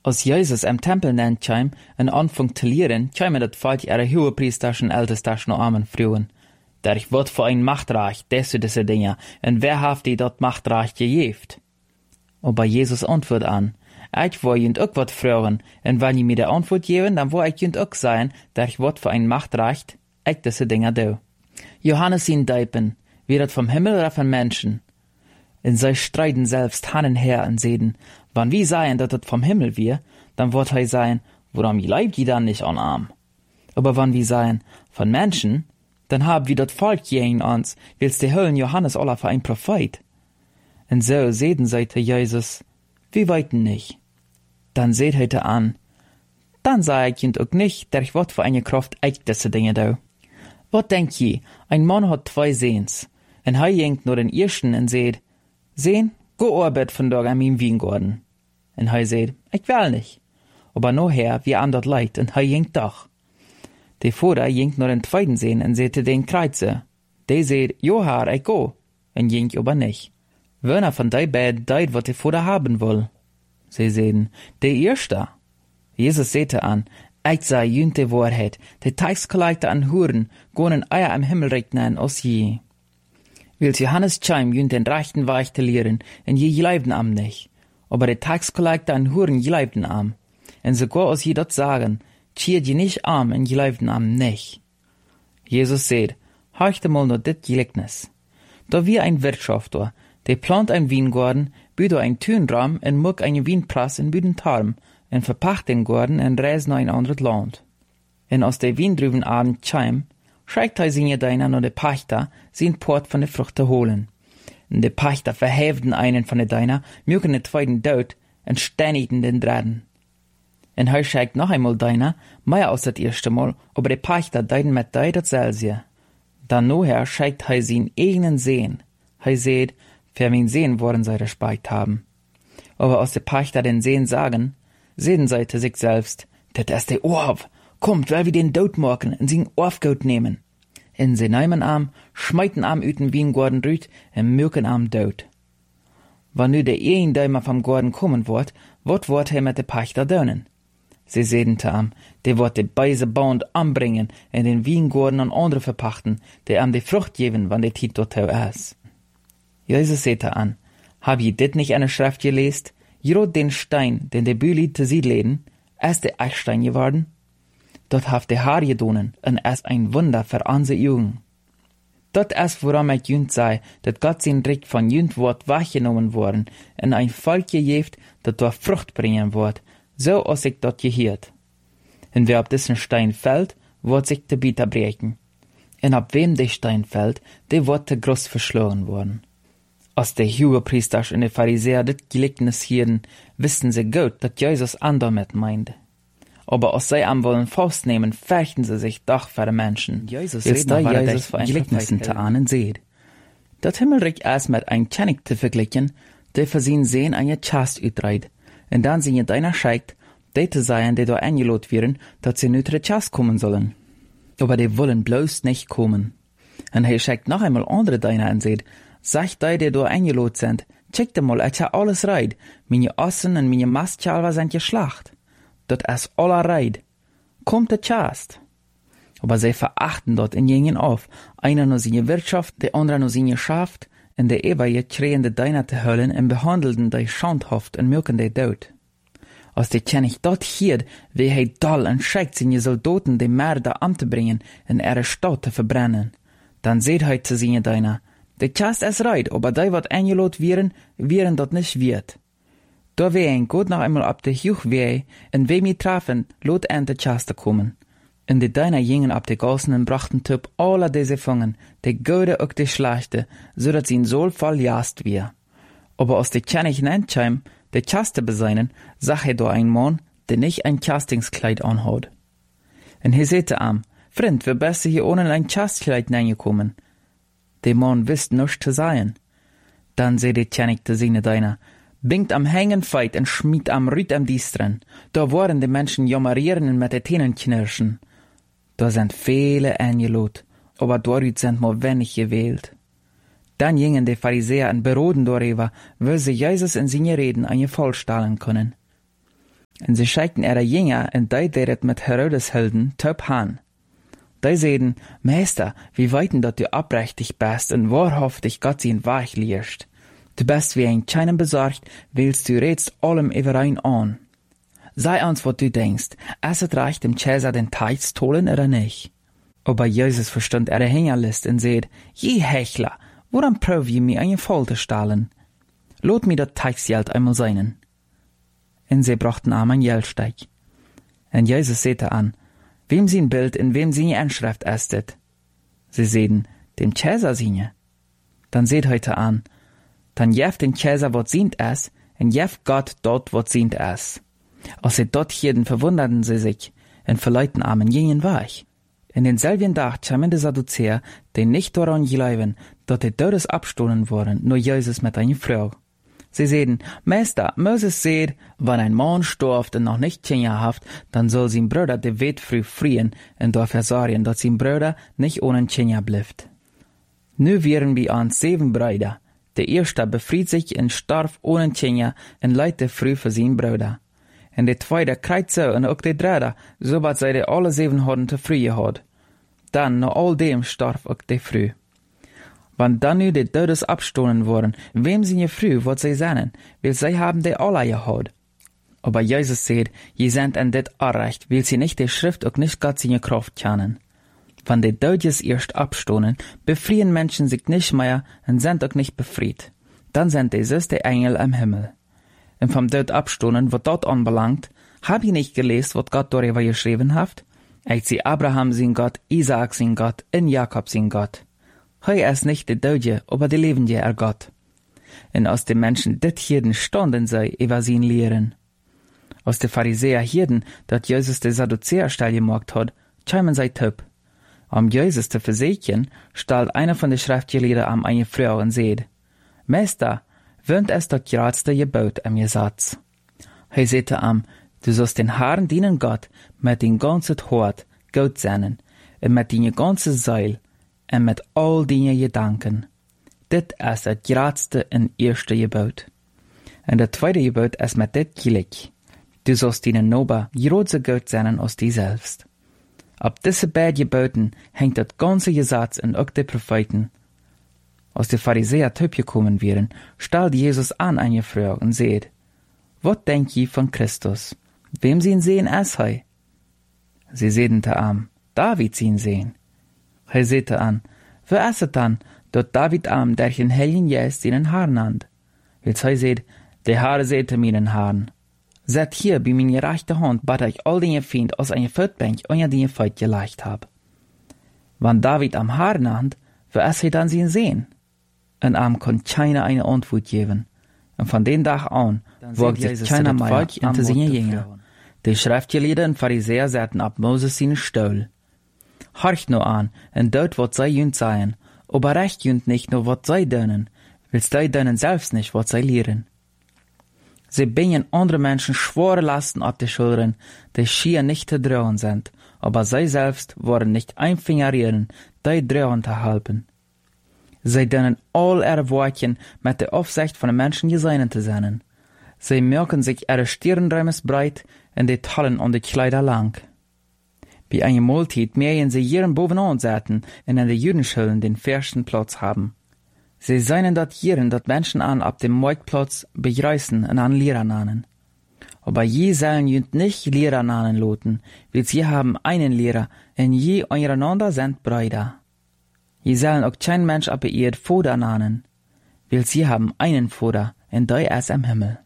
Als Jesus im Tempel nennt käm, en Anfang zu lehren, kämen dat Volk ihre hohepriesterschen ältesten Armen frühen. Der ich wird für ein Machtreich, diese Dinge, und wer haft die dat Machtreich gejeft? Aber Jesus antwortet an, ich will jünd auch wat fragen, und wenn ihr mir der Antwort geben, dann will ich jünd auch sagen, der ich wird für ein Machtreich, ich diese Dinge do. Johannes ihn deipen, wie dat vom Himmel oder von Menschen. Und sie streiten selbst Hand und her und sehen, wann wir sagen, dass das vom Himmel wir, dann wird er sagen, warum leibt die dann nicht an Arm? Aber wenn wir sagen, von Menschen, dann haben wir das Volk gegen uns, willst die Höllen Johannes aller für ein Prophet. Und so sehen sie zu Jesus, wir weiten nicht. Dann seht heute an, dann sag ich ihnen auch nicht, der ich wird für eine Kraft echt diese Dinge da. Was denkt ihr? Ein Mann hat 2 Sehens, und er jenkt nur den ersten und seht, Sehen, go arbeit von dort an meinem Weingarten. Und er seht, ich will nicht. Aber nachher, wie andert leid, und er jenkt doch. Der Vater jenkt nur den zweiten Sehen und seht den Kreuze. Der seht, jo Herr, ich go, und jenkt aber nicht. Wer von die beiden deit, was der Vater haben will? Sie sehen, der Erste. Jesus sehte an, ich sei jünt die Wahrheit, die Teichskollekte an Huren, gonen Eier am Himmel regnen aus je. Wils Johannes käm jünt den rechten Weg zu lehren, und je geleibten am nicht. Aber die Tagskollekte an Huren geleibten am. Und sogar aus je dort sagen, schiert je nicht am und geleibten am nicht. Jesus seht, horchte mal nur dit Gleichnis. Da wie ein Wirtschafter, der plant ein Weingarten, büht ein Tünraum und muck eine Weinpress in büden Tarm, und verpacht den Garten und reist nach ein anderes Land. Und aus der Wein drüben Abend käm, schreikt er seine Deiner und der Pachter, sein Port von der Frucht zu holen. Und der Pachter verhäften einen von der Deiner, mögen den zweiten Död und stänigten den Dritten. Und er schreikt noch einmal Deiner, mehr als das erste Mal, aber der Pachter deiden mit Dei dasselbe. Dann nachher schreikt er seinen eigenen Sehen. Er seht, für mein Sehen wollen sie Respekt haben. Aber aus der Pachter den Sehen sagen, sehen sie zu sich selbst, das ist der Orf. Kommt, weil wir den Dod morgen und sin Orfgout nehmen. In se neimen Arm, schmeiten Arm üten wie ein Gordon rüt, und mürken Arm Dod. Wann nu der ein Däumer vom Gordon kommen wird er mit de Pachter dönen. Sie sehen Arm, der wird de beise Band anbringen, und den Wiengorden an andere verpachten, der am de Frucht geben, wann de Tit dort ist. Jesus seht an, hab je dit nicht eine Schrift gelest? Jrot den Stein, den de Büli te sie leden, ist der Eichstein geworden? Dort haft der Haar gedonen, und es ein Wunder für unsere Jugend. Dort ist, woran ich jünd sei, dat Gott sein Recht von jünd Wort weggenommen worden, und ein Volk gejeft, dat dort Frucht bringen wird, so als ich dort gehört. Und wer auf diesen Stein fällt, wird sich der Bieter brechen. Und ab wem der Stein fällt, der wird der groß verschlagen worden. Als der Hohepriester und der Pharisäer dit Gleichnis hielten, wissen sie gut, dat Jesus damit meinte. Aber als sie am wollen festnehmen, fürchten sie sich doch vor den Menschen. Jesus redet da Jesus für ein Gleichnissen zu ahnen seht. Dat Himmelreich erst mit ein König zu vergleichen, der für sie Sehen eine Chast utreit. Und dann sie deiner scheikt, die zu sein, die da eingelot werden, dass sie nütre Chast kommen sollen. Aber die wollen bloß nicht kommen. Und er scheikt noch einmal andere deiner und seht, sagt die da eingelot sind, checkt mal, ich ha alles reit, meine Ossen und meine Mastchalver sind geschlacht. Dat is aller Reid. Kommt der Chast. Aber sie verachten dort und gingen auf. Einer nur seine Wirtschaft, der andere nur seine Schaft, und der Eberje krähende deiner zu höllen und behandelten die schandhaft und mögen die Dod. Als der König dort hielt, wie er doll und schreckt seine Soldaten die Mörder anzubringen und ihre Stadt zu verbrennen. Dann seht er zu seine Deiner, der Chast ist Reid, aber die, wat eingelot wären dort nicht wird. Da wär ein Gott noch einmal ab der Juch weh, und wem wir trafen, lot an der Chaste kommen. Und die Deiner gingen ab der Gassen und brachten Typ alle diese Fungen, die Gode auch die Schlechte, so dass sie Sohl voll jast wir. Aber aus der König nenntscheim, der Chaste beseinen, sah er da ein Mann, der nicht ein Chastingskleid anhat. Und er sagte am, Freund, wir besser hier ohne ein Chastkleid reingekommen. Der Mann wisst nichts zu sein. Dann seh der König zu seine Deiner, bingt am Hängen feit und schmied am Rüt am Diestren. Da waren die Menschen jammerieren und mit den Tänen knirschen. Da sind viele eingelot, aber dort sind nur wenig gewählt. Dann gingen die Pharisäer und beroden darüber, wie sie Jesus in seine Reden eine vollstahlen können. En sie schickten ihre Jünger en die deret mit Herodes hielden, top han. Die zeiden, Meister, wie weiten dat du abrechtig bist en wahrhaftig Gott zijn Weg leerst. Du bist wie ein Scheinen besorgt, willst du redst allem überein an. Sei uns, wat du denkst, es het recht dem Cäsar den Teich stohlen oder nicht? Aber Jesus verstand ihre Hängerlist und seht, je Hechler, woran prüf je mir eine Folter stahlen? Lot mir dat Teichsgeld einmal seinen. Und sie brachten ihm ein Geldsteig. Und Jesus sehte an, wem sein Bild in wem seine Anschrift estet. Sie sehen, dem Cäsar seine. Dann seht heute an, dann jeft den Cäsar wat sient es, und jeft Gott dort wat sient es. Als sie dort hielten, verwunderten sie sich, und verleuten armen jenen Weg. In denselben Tag kamen die Sadduzäer, die nicht daran glauben, dass die Todes abgestohlen wurden, nur Jesus mit einer Frau. Sie sehen, Meister, Moses seht, wenn ein Mann stirbt und noch nicht Kinder hat, dann soll sein Bruder die Welt früh frieren und dafür sorgen, dass sein Bruder nicht ohne Kinder bleibt. Nu wären wir an 7 Brüder. Der erste befried sich und starb ohne Kinder und leidte früh für seinen Bruder. Und der zweite kriegt so und auch der dritte, sobald sie alle 7 hadden te früh gehad. Dann, nach all dem, starb auch der früh. Wann dann nu die Todes abgestohlen wurden, wem sind je früh, wat sie sennen, weil sie haben die alle gehad. Aber Jesus sagt, je sind an dit Arrecht, weil sie nicht die Schrift auch nicht Gott seine Kraft kennen. Wenn die Todes erst abstohlen, befrieren Menschen sich nicht mehr und sind auch nicht befried. Dann sind die süße Engel am Himmel. Und vom Tod abstohlen, wat dort anbelangt, hab ich nicht gelesen, wat Gott darüber geschrieben hat? Ich sehe Abraham sein Gott, Isaak sein Gott, und Jakob sein Gott. Hei ist nicht der Tote, aber der Lebende er Gott. Und aus den Menschen dit hierden standen sei über sein Lehren. Aus den Pharisäer hierden, dat Jesus der Sadduzäer steil gemacht hat, kämen sei töp. Jesus zu versichern, stellt einer von den Schriftgelehrten an eine Frau und sagt, Meister, wöhnt es das geradste Gebot am Gesetz. Hei sagte am, du sollst den Herrn dienen Gott mit den ganzen Hort, Gott seinen, und mit deiner ganzen Seele, und mit all deinen Gedanken. Dit ist das geradste und erste Gebot. Und das zweite Gebot ist mit dit gleich. Du sollst deinen Nachbar gerad Gott seinen als dich selbst. Ab diese beiden Geboten hängt das ganze Gesetz und auch die Propheten. Als die Pharisäer gekommen wären, stellt Jesus an eine Frau und sagt, was denkt ihr von Christus? Wem sie ihn sehen es hei? Sie sehen te am, David sie ihn sehen. Hei sehte an, wer ist es dann, dort David am, der den Heiligen Geist seinen Haar nannt? Jetzt hei seht, der Herr sehte meinen Haaren. Seht hier, bei meiner rechten Hand, bat ich all den Feind aus einer Feldbank unter den Feind gelegt hab. Wann David am Haar nannt, wer ist er dann sie ihn sehen? Und am kon keiner eine Antwort geben. Und von den Tag an, wagt sich keiner mehr hinter seine Jünger. Die Schriftgelehrten und Pharisäer saßen ab Moses seinen Stuhl. Horcht nur an, und dort wat sei jünd seien, aber recht jünd nicht nur wat sei dönen, willst die dönen selbst nicht wat sei lehren. Sie bringen andere Menschen schwere Lasten ab die Schultern, die schier nicht zu drohen sind, aber sie selbst wollen nicht ein Finger rühren, die drohen zu helfen. Sie dönen all ihre Wortchen mit der Aufsicht von den Menschen gesehen zu sein. Sie merken sich ihre Stirnräumes breit und die Tallen und die Kleider lang. Bei einer Mahlzeit mähen sie jeden bovenan säten und in den Judenschulen den ersten Platz haben. Sie seien dort jeden, dat Menschen an ab dem Marktplatz begreißen und an Lehrer nannen. Aber je sollen jünd nicht Lehrer nannen loten, weil sie haben einen Lehrer und je untereinander sind Brüder. Je sollen auch kein Mensch ab ihr Vater nannen, weil sie haben einen Vater und der ist am Himmel.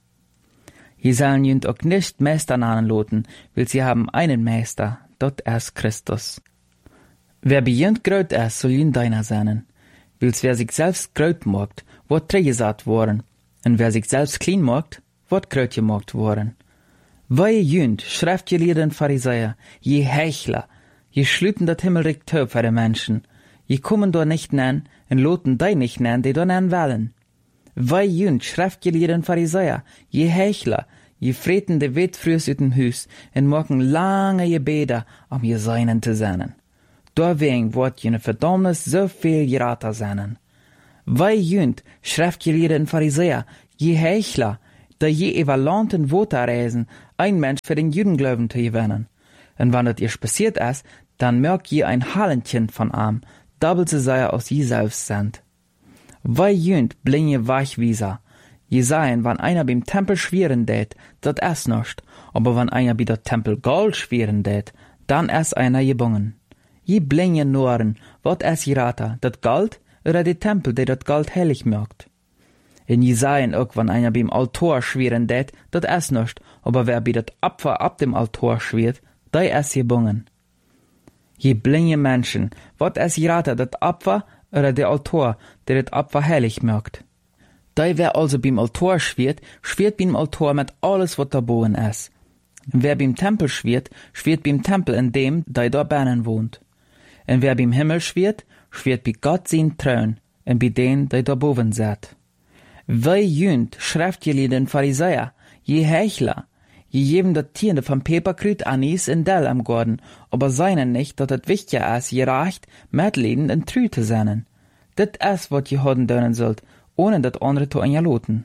Je sollen jünd auch nicht Meister nannen loten, weil sie haben einen Meister, dort ist Christus. Wer bejünd gröt ist, soll jünd deiner sein. Weil wer sich selbst gröt macht, wird trägesat worden, und wer sich selbst klein macht, wird gröt gemacht worden. Wei jünd, Schriftgelehrten Pharisäer, je Hechler, je schlüten dat Himmelreich töp für die Menschen, je kommen dort nicht nen, und loten die nicht nen, die dort nen wollen. Wei jünd, Schriftgelehrten Pharisäer, je Hechler, je freten de Wet frühs ut dem Hus, und machen lange Gebete, je seinen zu sein. Deswegen wird jene Verdammnis so viel gerater sein. Wei jünd, Schriftgelehrten Pharisäer, je Hechler, da je evalanten Worte reisen, ein Mensch für den Judenglauben zu gewinnen. Und wenn das ihr passiert ist, dann merkt ihr ein Halentchen von ihm, doppelt so sehr aus je selbst sind. Weil jünd blinge Weichwieser. Je seien, wann einer beim Tempel schweren tät, dat es nicht. Aber wenn einer bei der Tempel Gold schweren tät, dann es einer gebungen. Je blinge Noren, wat es gerata, dat Gold oder die Tempel, der dat Gold heilig merkt. In je seien auch, wenn einer beim Altor schweren tät, dat es nicht. Aber wer bei dat Opfer ab dem Altor schwert, da es gebungen. Je blinge Menschen, wat es gerata, dat Opfer oder der Altor, der das Opfer heilig merkt. Da wer also beim Altor schwert beim Altor mit alles, was da boven ist. Wer beim Tempel schwert beim Tempel, in dem da bannen wohnt. Und wer beim Himmel schwert bei Gott sein Thron, und bei den da boven sät. Wei jünd, schreibt je den Pharisäer, je Heuchler, je geben dat Tiende vom Peperkrüt, Anis und Dell am Gorden, aber seinen nicht, dat het wichtiger ist, je reicht, Medleden und Trü zu sein. Dit is wat je hoden deunen zult, ohne dat andere to an je loten.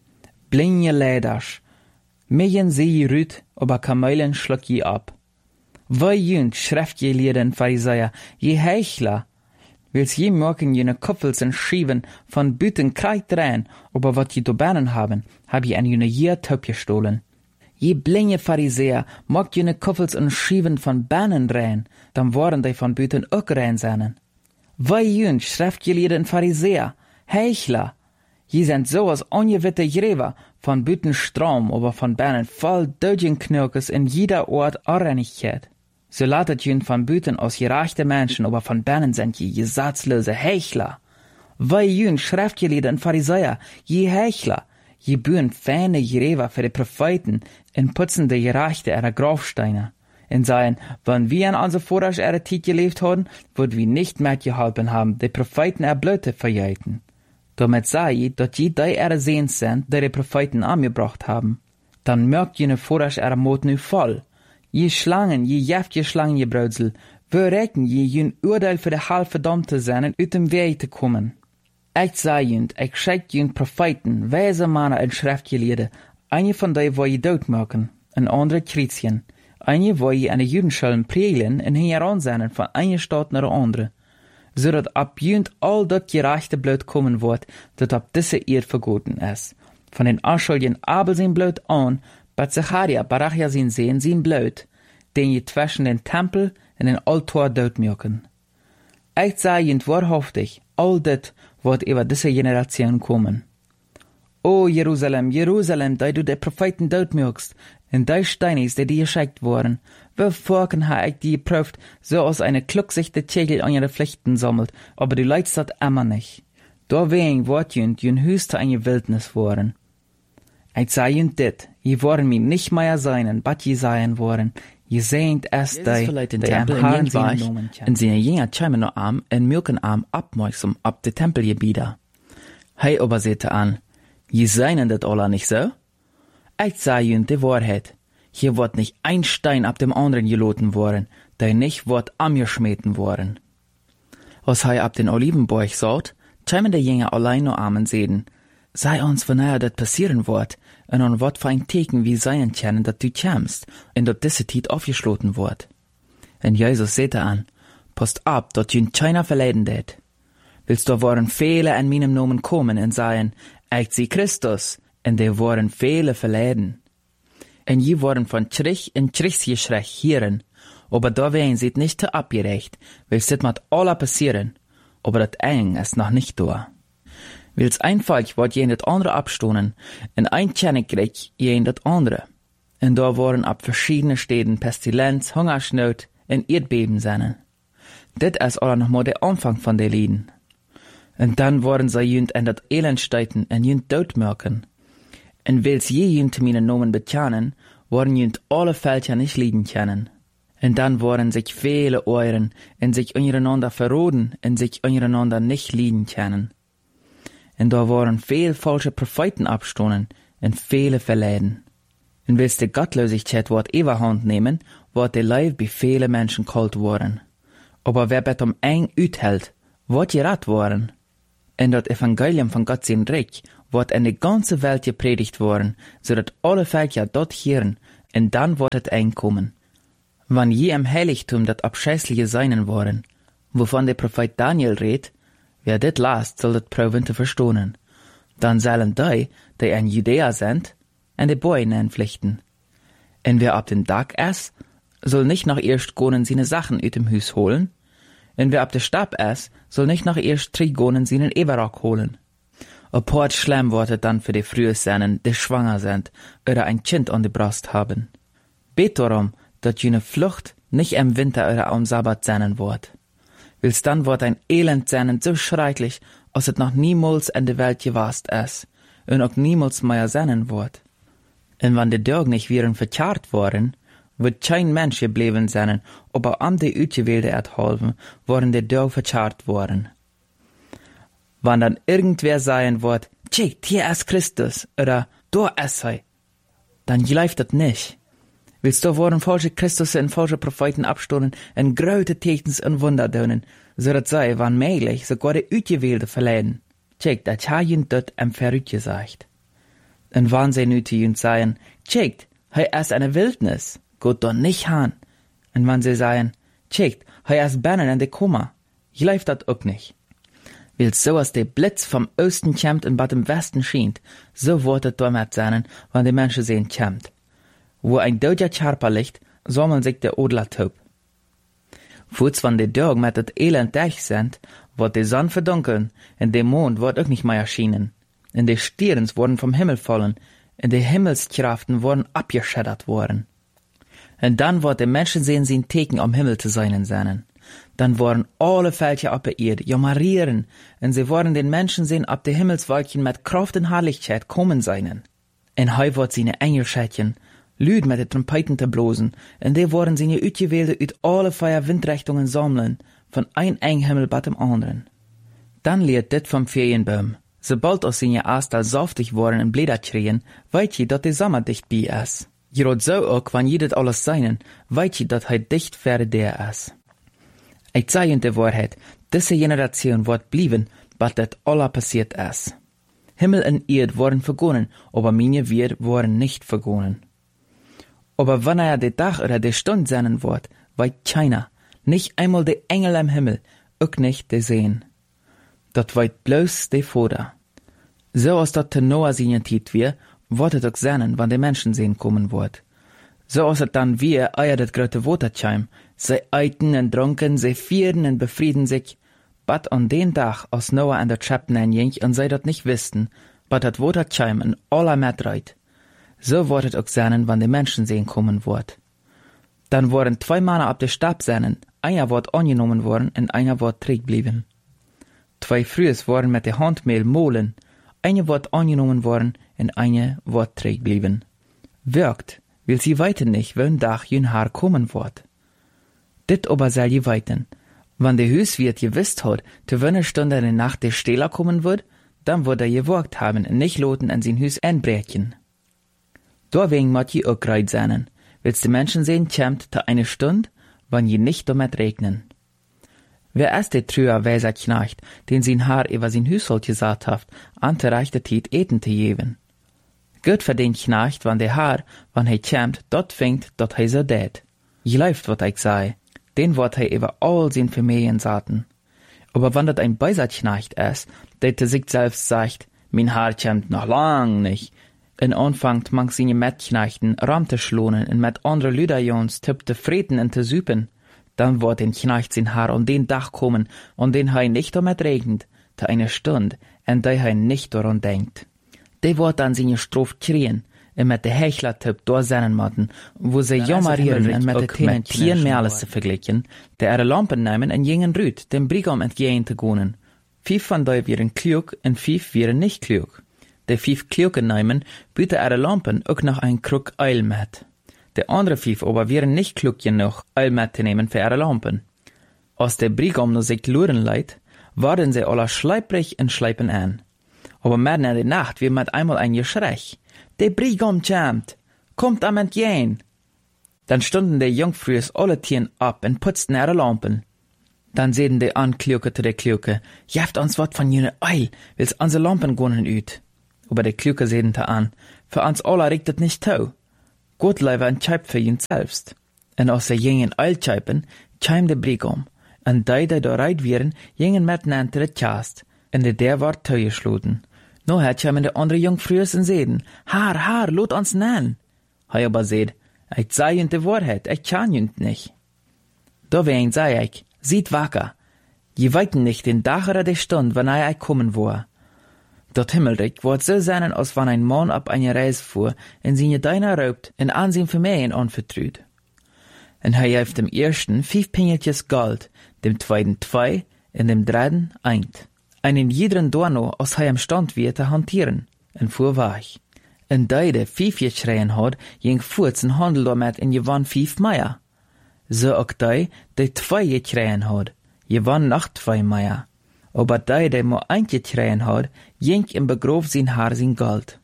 Blinje leiders, mejen zie je ruut, aber kamelen schluck je ab. Wei jünd, schrift je lieden Pharisäer, je Heuchler, wils je morgen jene Kopfels en Schieven von Büten kreit rein, aber wat je do bannen haben, hab je an jene Jier Töp gestohlen. Je blinje Pharisäer, mogt jene Kopfels en Schieven von Bannen rein, dann waren die von Büten auch rein seinen. Wei jünd, schrift je lieden Pharisäer, Heuchler, je sind sowas ongewitte Gräber, von Büten Strom, aber von Bannen voll Dödjenknirkes in jeder Ort Arreinigkeit. So latet jünd von Büten aus gereichte Menschen, aber von Bannen sind je gesatzlose Heuchler. Wei jünd, schrift je lieden Pharisäer, je Heuchler, je bühen feine Gräber für die Propheten, in putzen de gereichte ihrer Grabsteine. Und sagen, wenn wir an unser Vorrasch ihre Zeit gelebt haben, würden wir nicht mehr geholfen haben, die Propheten erblöte verjeiten. Damit sei je, dass je die ihre Sehens sind, die Propheten angebracht haben. Dann merkt jene Vorrasch ihre Mut nu voll. Je Schlangen, je jäftje Schlangengebrödsel, wir recken je jün Urteil für die halbverdammte sein und ut dem Weg zu kommen. Ich sei jünd, ich schick jünd Propheten, weise Männer und Schriftgelehrte, eine von die wo je dood machen, ein andere Chrétien. Eine wo je an de Judenschulden predigen en heranzenden von eine Stadt naar de andere, zodat ab jünd all dat gerechte Blut kommen wird, dat ab diese Erd vergoten ist. Von den Anschuldigen Abel sein Blut an, bei Zacharia, Barachia sein Blut, den je zwischen den Tempel und den Altar dood machen. Ich sage jünd wahrhaftig, all dit wird über diese Generation kommen. O Jerusalem, Jerusalem, da du de Propheten dood machst, und die Steinis, die dir geschickt wurden, wie Vorken ha ich die geprüft, so aus eine klucksichte Tegel an ihre Pflichten sammelt, aber die Leute dat immer nicht. Deswegen wird jünd höchste eine Wildnis worden. Ich sag jünd dit, je worden mir nicht mehr seinen, bat je seien worden, je sehnt es die am Haaren war, und seine Jünger schämen noch arm, und milken arm abmäusum ab de Tempelgebieder. Hei aber sehte an, je seien dat alle nicht so? Ich sag jünd die Wahrheit. Hier wird nicht ein Stein ab dem anderen geloten worden, der nicht wird angeschmeten worden. Was hei ab den Olivenberg sagt, schämen die Jünger allein nur armen sehen. Sei uns, wenn dat passieren wird, und an wat für ein Teken wie seien können, dat du kämst, und dat diese Tit aufgeschloten wird. Und Jesus sehte an, passt ab, dat jünd keiner verleiden det. Willst du waren viele an meinem Namen kommen und sagen, ich sie Christus, und die waren viele verleiden. Und je waren von Trich in Trichsgeschrecht hieren, aber da wären sie nicht zu abgerecht, weil sit mat alle passieren, aber dat eng ist noch nicht da. Wils ein Volk wird jen dat andere abstonen, und ein Königreich jen dat andere. Und da waren ab verschiedene Städten Pestilenz, Hungersnot und Erdbeben seinen. Dit ist alle noch mal der Anfang von der Lieden. Und dann waren sie jünd in dat Elend steiten und jünd doodmerken. Und wils je jünd meinen Namen bekennen, waren jünd alle Völker nicht lieben können. Und dann waren sich viele Euren und sich untereinander verroden und sich untereinander nicht lieben können. Und da waren viel falsche Propheten abstonen und viele verleiden. Und wils die Gottlosigkeit wird überhand nehmen, wird die Leib bei vielen Menschen kalt worden. Aber wer betom eng uthält, wird gerat worden. Und das Evangelium von Gott sein Reich wird in die ganze Welt gepredigt worden, so dass alle Völker dort hören En dann wird het einkommen. Wann je im Heiligtum dat abscheußliche Seinen waren, wovon der Prophet Daniel redt, wer dit last, soll dat proben te verstonen. Dan zullen die in Judäa sind, en de Boyen pflichten. En wer ab den Tag is, soll nicht noch erst gonen seine Sachen uit dem Hus holen, en wer ab de Stab is, soll nicht noch erst 3 gonen seinen Eberrock holen. Apart schlimm wird het dann für die frühe Sennen, die schwanger sind, oder ein Kind an die Brust haben. Bet darum, dat jene Flucht nicht im Winter oder am Sabbat sein wird. Wils dann wird ein Elend sein so schrecklich, als het noch niemals in der Welt gewast ist, und auch niemals mehr sein wird. Und wenn die Dörg nicht wären verkehrt worden, wird kein Mensch geblieben sein, aber an die Utgewählte erhalten, worden die Dörg verkehrt worden. Wenn dann irgendwer sagen wird, tschickt, hier ist Christus, oder da ist er, dann gleift das nicht. Willst du worden falsche Christus und falsche Propheten abstoßen und große Techens und Wunder tun, so dass sie, wann möglich, sogar die Utgewählte verleiden. Tschickt, das hat ihn dort am Verrückt gesagt. Und wann sie nu zu ihnen sagen, tschickt, er ist eine Wildnis, geht doch nicht han. Und wenn sie sagen, tschickt, er ist Bernen in de Koma, gleift das auch nicht. Weil so als der Blitz vom Osten kämmt und bad im Westen schient, so wird es damit sein, wenn die Menschen sehen kämmt. Wo ein doodja Charper liegt, sammeln sich der Odler taub. Voets wann die Dörg mit het Elend durch sind, wird die Sonne verdunkeln, und der Mond wird auch nicht mehr erschienen. Und die Stirns wurden vom Himmel fallen, und die Himmelskraften wurden abgeschädert worden. Und dann wird der Menschen sehen, sein Teken am Himmel zu sein seinen. Dann worden alle Völker ab der Erde jammerieren, und sie worden den Menschen sehen ab der Himmelswolkchen mit Kraft und Herrlichkeit kommen seinen. Und heu wird seine Engelschädchen, Lüd mit den Trompeten te blosen, und die worden seine Utgewählte uit alle 4 Windrichtungen sammeln, von ein Himmel bat dem anderen. Dann lehrt dit vom Ferienbaum. Sobald aus seine Astal saftig worden und Blätter kriegen, weit je, dat der Sommer dicht bei is. Gerot so auch, wann je dit alles seinen, weit je, dat hij dicht verre der is. Ich sage in der Wahrheit, diese Generation wird blieben, was das aller passiert ist. Himmel und Erd wurden vergonnen, aber meine wir wurden nicht vergonnen. Aber wenn der Tag oder die Stunde sein wird, weiß keiner, nicht einmal die Engel am Himmel, auch nicht die sehen. Dat weiß bloß die Vater. So als dat te Noah seine Zeit wird es auch sein, wann die Menschen sehen kommen wird. So als es dann wir, eier das große Watertscheim, sie eiten und trunken, sie vieren und befrieden sich, bat an den Tag, als Noah an der Schöpfen einging und sie dat nicht wussten, bat das Watertscheim in aller Metreit. So wird es auch sein, wann die Menschen sehen kommen wird. Dann wurden 2 Männer ab der Stab sein, einer wird angenommen worden und einer wird träg blieben. 2 Frühes wurden mit der Handmehl mohlen, eine wird angenommen worden und eine wird träg blieben. Wirkt, will sie weiten nicht, wenn Dach jün Haar kommen wird. Dit aber soll je weiten. Wann der Hüswirt gewisst hat, zu welcher Stunde in der Nacht der Stehler kommen wird, dann wird gewagt haben und nicht loten an sein Hüs einbrechen. Deswegen mod je auch greit sein, willst die Menschen sehen, kämmt zu eine Stunde, wann je nicht damit regnen. Wer ist der trüher weiser Knecht, den sein Haar über sein Hüshold gesagt hat, an der rechte Zeit eten zu geben? Gut für den Knecht, wann der Haar, wann er kämmt, dort fängt, dort er so dät. Je läuft, wat ich sei, den wird er über all sein Familien saten. Aber wenn dat ein beiser Knecht ist, der zu sich selbst sagt, mein Haar kämmt noch lang nicht, und anfangt mang seine Metknechten ram te schlonen und mit andre Lüderjons tipp te freten und te süpen, dann wird den Knecht sein Haar an den Dach kommen, an den er nicht damit regnet, zu einer Stunde, und der er nicht daran denkt. Der wird dann seine Strophe kriegen, und mit der Hechler-Tipp da seinen Matten, wo sie jammerieren und mit den Themen Tieren mehr alles zu vergleichen, der ihre Lampen nehmen und jingen Rüd, dem Brigam entgehen zu gehen. 5 von denen wären klug und 5 wären nicht klug. Die 5 Klugen nehmen, bieten ihre Lampen auch noch ein Krug Öl mit. Die andere 5 aber wären nicht klug genug, Öl mitzunehmen für ihre Lampen. Als der Brigam nur sich luren leiht, waren sie alle schleiprig und schleipen an. Aber mitten in der Nacht wird mit einmal ein Geschrei. Der Brigam kämmt, kommt am entgehen. Dann stunden die Jungfrühes alle Tieren ab und putzten ihre Lampen. Dann sehen die Ankluke zu der Kluke, jeft uns wat von jene Eil, will's unsere Lampen gonnen üt. Aber der Kluke sehen te an, für uns alle regt het nicht tau. Gott leiwe en Tscheip für ihn selbst. En als ze gingen uiltscheipen, tscheim de brig om. En die da reit wieren, gingen met nante de tjast. En de der wordt thuisgesloten. No het tjeimen de andere jongvrouwen en zeiden, haar, lot ons nan. Hij aber zeid, ik zei junt de waarheid, ik kan junt nicht. Daarbij zei ik, ziet wakker. Je weet nicht den Tag oder de Stund, wann hij kommen woer. Dat Himmelreich wordt so sein, als wann ein Mann ab eine Reise fuhr, en zijn Deiner raubt, en aanzien Familien anvertraut. En hij heeft dem ersten 5 Pingeltjes Gold, dem zweiten 2, en dem dritten 1. En in jederen Dorno, als hij am Stand weer te hanteren, en fuhr weg. En die de 5 geschreien had, ging voort en handel damit en je won 5 Meier. Zo ook die 2 geschreien had, je won nog 2 Meier. Aber die maar 1 geschreien had, ging en begroof zijn haar zijn Gold.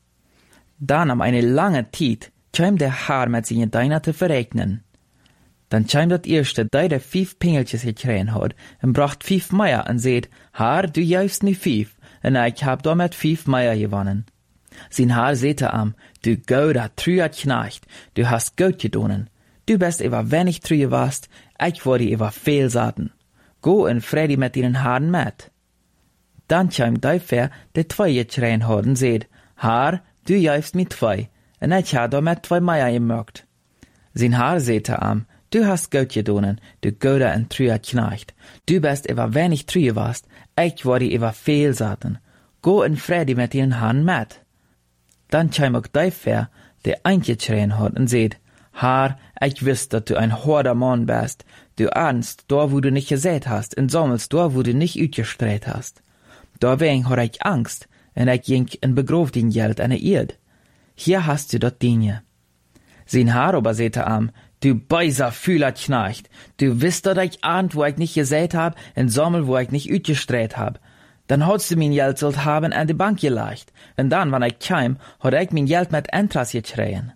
Dan am eine lange Tijd, kwam der Haar met zijn Deiner te verrechnen. Dan kwam dat eerste, die 5 Pingeltjes gekregen had, en bracht 5 Meier en zeid, Haar, du juist nu 5, en ik heb damit 5 Meier gewonnen. Zijn Haar zette am, du gouder, truer Knecht, du hast gut gedonen. Du bist ewer wenig true warst, ik word ewer veel zaten. Go en vredi met ihren Haaren met. Dan kwam die ver, de 2 gekregen had, en zeid, Haar, du juist mit 2, en ik heb damit 2 Meier gemaakt. Zijn Haar zette am, du hast gut gedonen, du gouder en truer Knecht. Du bist ewer wenig true warst, ik word ewer veel zaten. Go en vredi met ihren Haaren met. Dan kwam ook die ver, de eingeschreien had, en zeid, Haar, ich wist, dat du ein harder Mann bist. Du ahnst, da wo du nicht gesät hast, en sammelst da wo du nicht uitgestreut hast. Daarbij had ich Angst, en ich ging en begroof din Geld en Erd. Hier hast du dat Dinge. Zijn Haar aber zette am, du beiser Fühlerknecht, du wisst, dat ich ahnt, wo ich nicht gesät hab, en sammel, wo ich nicht uitgestreut hab. Dan hadst du mein Geld sollt haben an de Bank gelegt, en dan, wann ich kam, had ich mein Geld met Entras geschreien.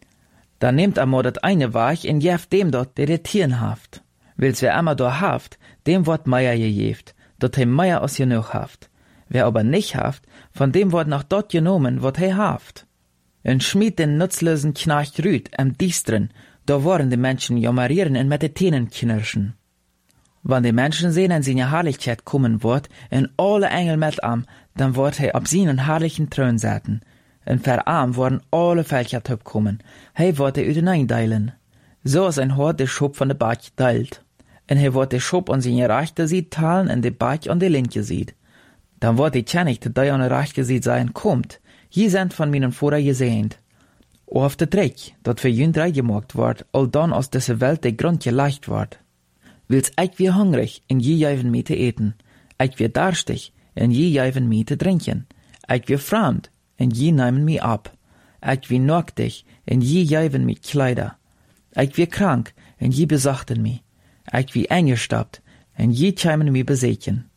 Dan neemt amor dat eine Wach en jeft dem dort, der de Tieren haft. Wils wer immer da haft, dem wordt Meier gejeft, dat he Meier aus genug haft. Wer aber nicht haft, von dem wordt noch dort genommen, wat he haft. En schmied den nutzlosen Knecht rüt, am diestren, da worden die Menschen jammerieren en met de Tenen knirschen. Wann die Menschen sehen en seine Herrlichkeit kommen wordt, en alle Engel met am, dan wordt he op seinen herrlichen Thron zetten. En verarm worden alle Völker top kommen. Hij wordt de uitenein deilen. Zo als ein Hort de Schop van de Bach deilt. En hij wordt de Schop aan zijn rechte ziet talen en de Bach aan de linke ziet. Dan wordt die Tjenigte die aan de rechte ziet zijn, komt. Hier sind von meinen Vater gesehend. Auf de Dreck, dat für jünd reingemaakt wordt, al dan als deze Welt de Grund geleicht wordt. Wils ich weer hungrig en je juiven mee te eten. Ich weer darstig en je juiven mee te drinken. Ich weer fremd en je nemen me ab. Ich weer nacktig en je juiven me Kleider. Ich weer krank en je besachten me. Ich weer eingestappt en je tjeimen me besechen.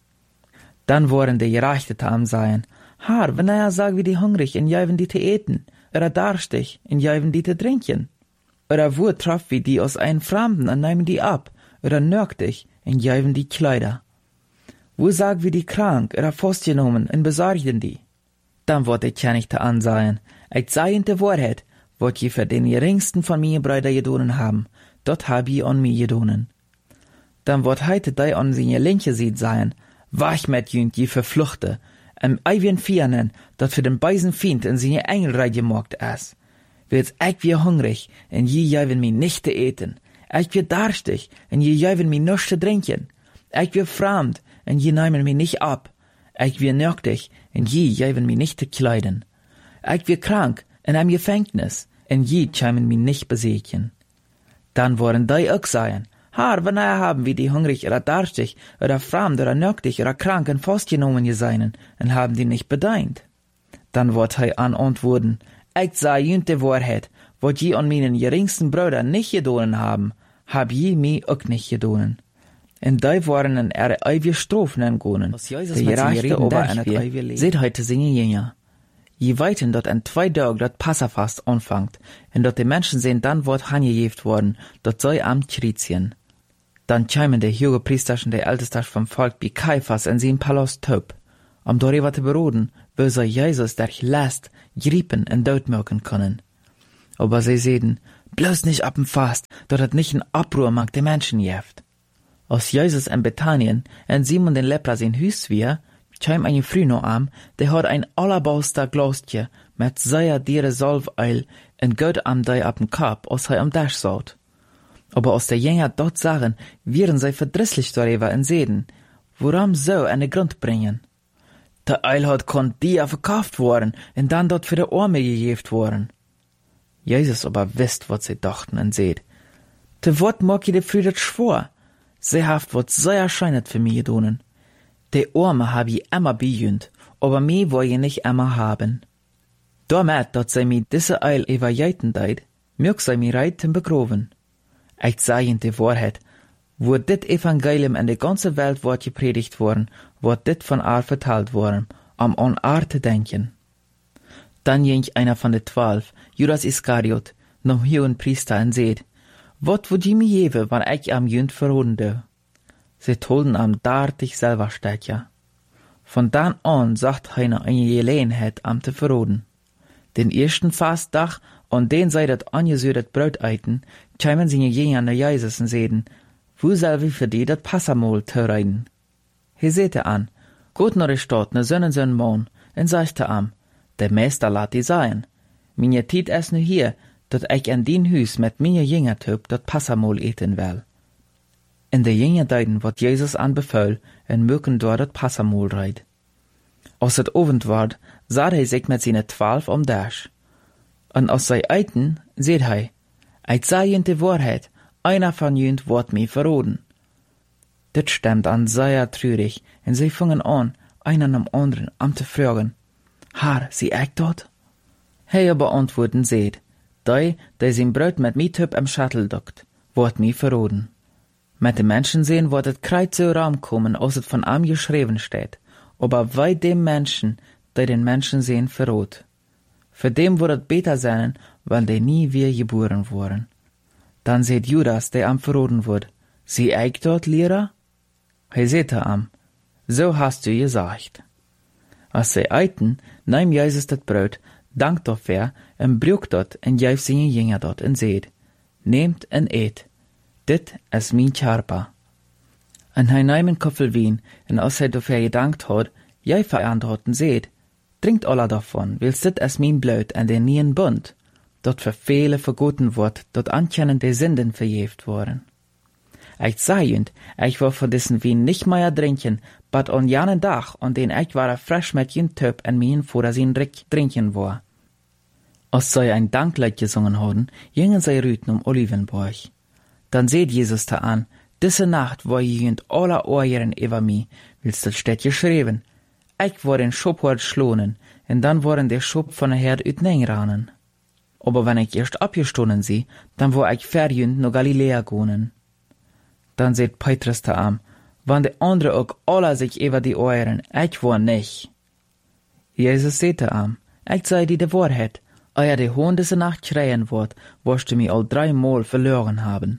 Dan worden de gerechte am sein. Haar, wenn er sagt, wie die hungrig en juiven die te eten. Oder darstig en juiven die te drinken. Oder wo traff wie die aus einen Fremden en nemen die ab. Oder nöktig en juiven die Kleider. Wo sagt wie die krank oder festgenommen en besorgden die. Dan wordt ik ja nicht ansehen. Ich sei in der Wahrheit, wat je für den geringsten von mir Brüder gedonen haben, dort hab je an mir gedonen. Dan wordt heute die an seine linke Seite sein, wach mit jünd je verfluchte, eiwien Viernen, dat für den beisen Fiend in seine Engelrei gemacht is. Wils ich wie hungrig, en je juiven mi nicht te eten. Ich wie darstig, en je juiven mi nichts te drinken. Ich wie fremd, en je nemen mi nicht ab. Ich wie nöktig, en je juiven mi nicht te kleiden. Ich wie krank, en am Gefängnis, en je tjeimen mi nicht besechen. Dan worden die ook sein. Haar, wanneer haben wir die hungrig oder darstig oder fremd oder nöktig oder krank en festgenommen geseinen en haben die nicht bedeint. Dan wordt hij antwoorden, ich sei jünd de Wahrheit, wat je an meinen geringsten Brüder nicht gedonen haben, hab je mi ook nicht gedonen. En die waren en ewige Strofen entgonen, de gerechte ober en het ewige leven. Seht heute singen jenja. Je weiten dat en 2 Tage dat Passafast anfangt, en dat de Menschen sehen dan wordt hangejeft worden, dat sei am Chrizien. Dan tjeimen de hoge Priesters en de Ältesters vom Volk bij Kaiphas en zijn Palast top, om darüber te beroden, wo sie Jesus der Last griepen en doodmaken können. Aber sie sehen, Bloß nicht ab'm Fast, dort hat nicht ein Abruhr mag de Menschen jeft. Aus Jesus en Bethanien en Simon den Lepra sein Hüs wir, chim ein Früh no am, der hat ein allerbauster Glostje mit sehr diere Salveil en Gott am dei ab'm Kap, aus hei am Dash saut. Aber aus der Jünger dort sagen, wären sei verdrisslich darüber en Seden, woran so eine Grund bringen. Der Eil hat kon die verkauft worden en dann dort für de Arme gegeft worden. Jesus aber wisst, wat sie dachten en seht. De Wort mag je de Früh dat schwor. Sie haft wat sehr erscheinet für mich gedonen. De Arme hab ich immer bijünd, aber mi woll je nicht immer haben. Damit, dat sei mi diese Eil evajeiten deit, mög sei mi reiten begroven. Ich sag ihnen die Wahrheit, wo dit Evangelium in de ganze Welt wordt gepredigt worden, wordt dit von Aar vertalt worden, am an Aar te denken. Dann ging einer von de 12, Judas Iskariot, noch hohen Priester en seht, wat wud je mi geven, wann ich am Jünd verroden deu? Sie tolden am dartig selber steht ja. Von dann an sagt heiner eine Gelegenheit am te verroden. Den ersten Fastdag, und den sei dat angesödet Brot eiten, kämen sie je an der Jesus en seden, wo soll wie für die dat Passamol te reiden? He sehte an, gut nach der Stadt, ne Sönnen sön Mohn, en sagte am, der Meister lat die sein. Minje Tiet es nu hier, dat ich an din Hüs mit minje Jünger töp dat Passamol eten will. In de Jünger deiden wat Jesus anbefahl, en möken dort dat Passamol reit. Aus dat Ovend ward, sah he sich mit seine 12 am Dash. Und aus sei Eiten seht hei, ich sah jünd die Wahrheit, einer von jünd wort mi verroden. Dit stemmt an sehr trürig, und sie fungen an, einen am anderen am te fragen, Haar, sie echt dort? Hei aber antworten seht, dei sein Brot mit mi töp am Schattel dockt, wort mi verroden. Mit den Menschen sehen, wort et kreit so Raum kommen, aus et von am geschrieben steht, aber weit dem Menschen, der den Menschen sehen, verrot. Für dem wird besser sein, weil die nie wieder geboren wurden. Dann seht Judas, der am verroden wird, sie eig dort, Lehrer? He seht am, so hast du gesagt. Als sie eiten, nahm Jesus das Brot, dankt dafür, und brüch dort, und gäf seine Jünger dort, und seht, nehmt und eet, dit is mein Körper. Und he nahm ein Koffel Wein, und als er dafür gedankt hat, jäi verantworten seht, trinkt alle davon, willst dit es mein Blut an den nien Bund, dort für viele vergoten wird, dort ankennen die Sünden verjeft worden. Ich sag jünd, ich war von diesen Wein nicht mehr trinken, bat on janen Dach, und den ich war frisch mit jen Töp an mir vor er sin Rick trinken war. Als sei ein Danklied gesungen haben, gingen sie rüten um Olivenburg. Dann seht Jesus da an, diese Nacht war jünd aller Ohren über mi, willst das steht geschrieben. Ich war den Schub hort schlonen, und dann waren der Schub von der Herd ütneng ranen. Aber wenn ich erst abgestonnen sie, dann war ich verjünd no Galiläa gonen. Dann seht Petrus da am, wann de andere auch alle sich über die Ohren, ich war nicht. Jesus seht da am, ich sei die de Wahrheit, euer de Hohn diese Nacht schreien wird, wirst du mi all 3 Mal verloren haben.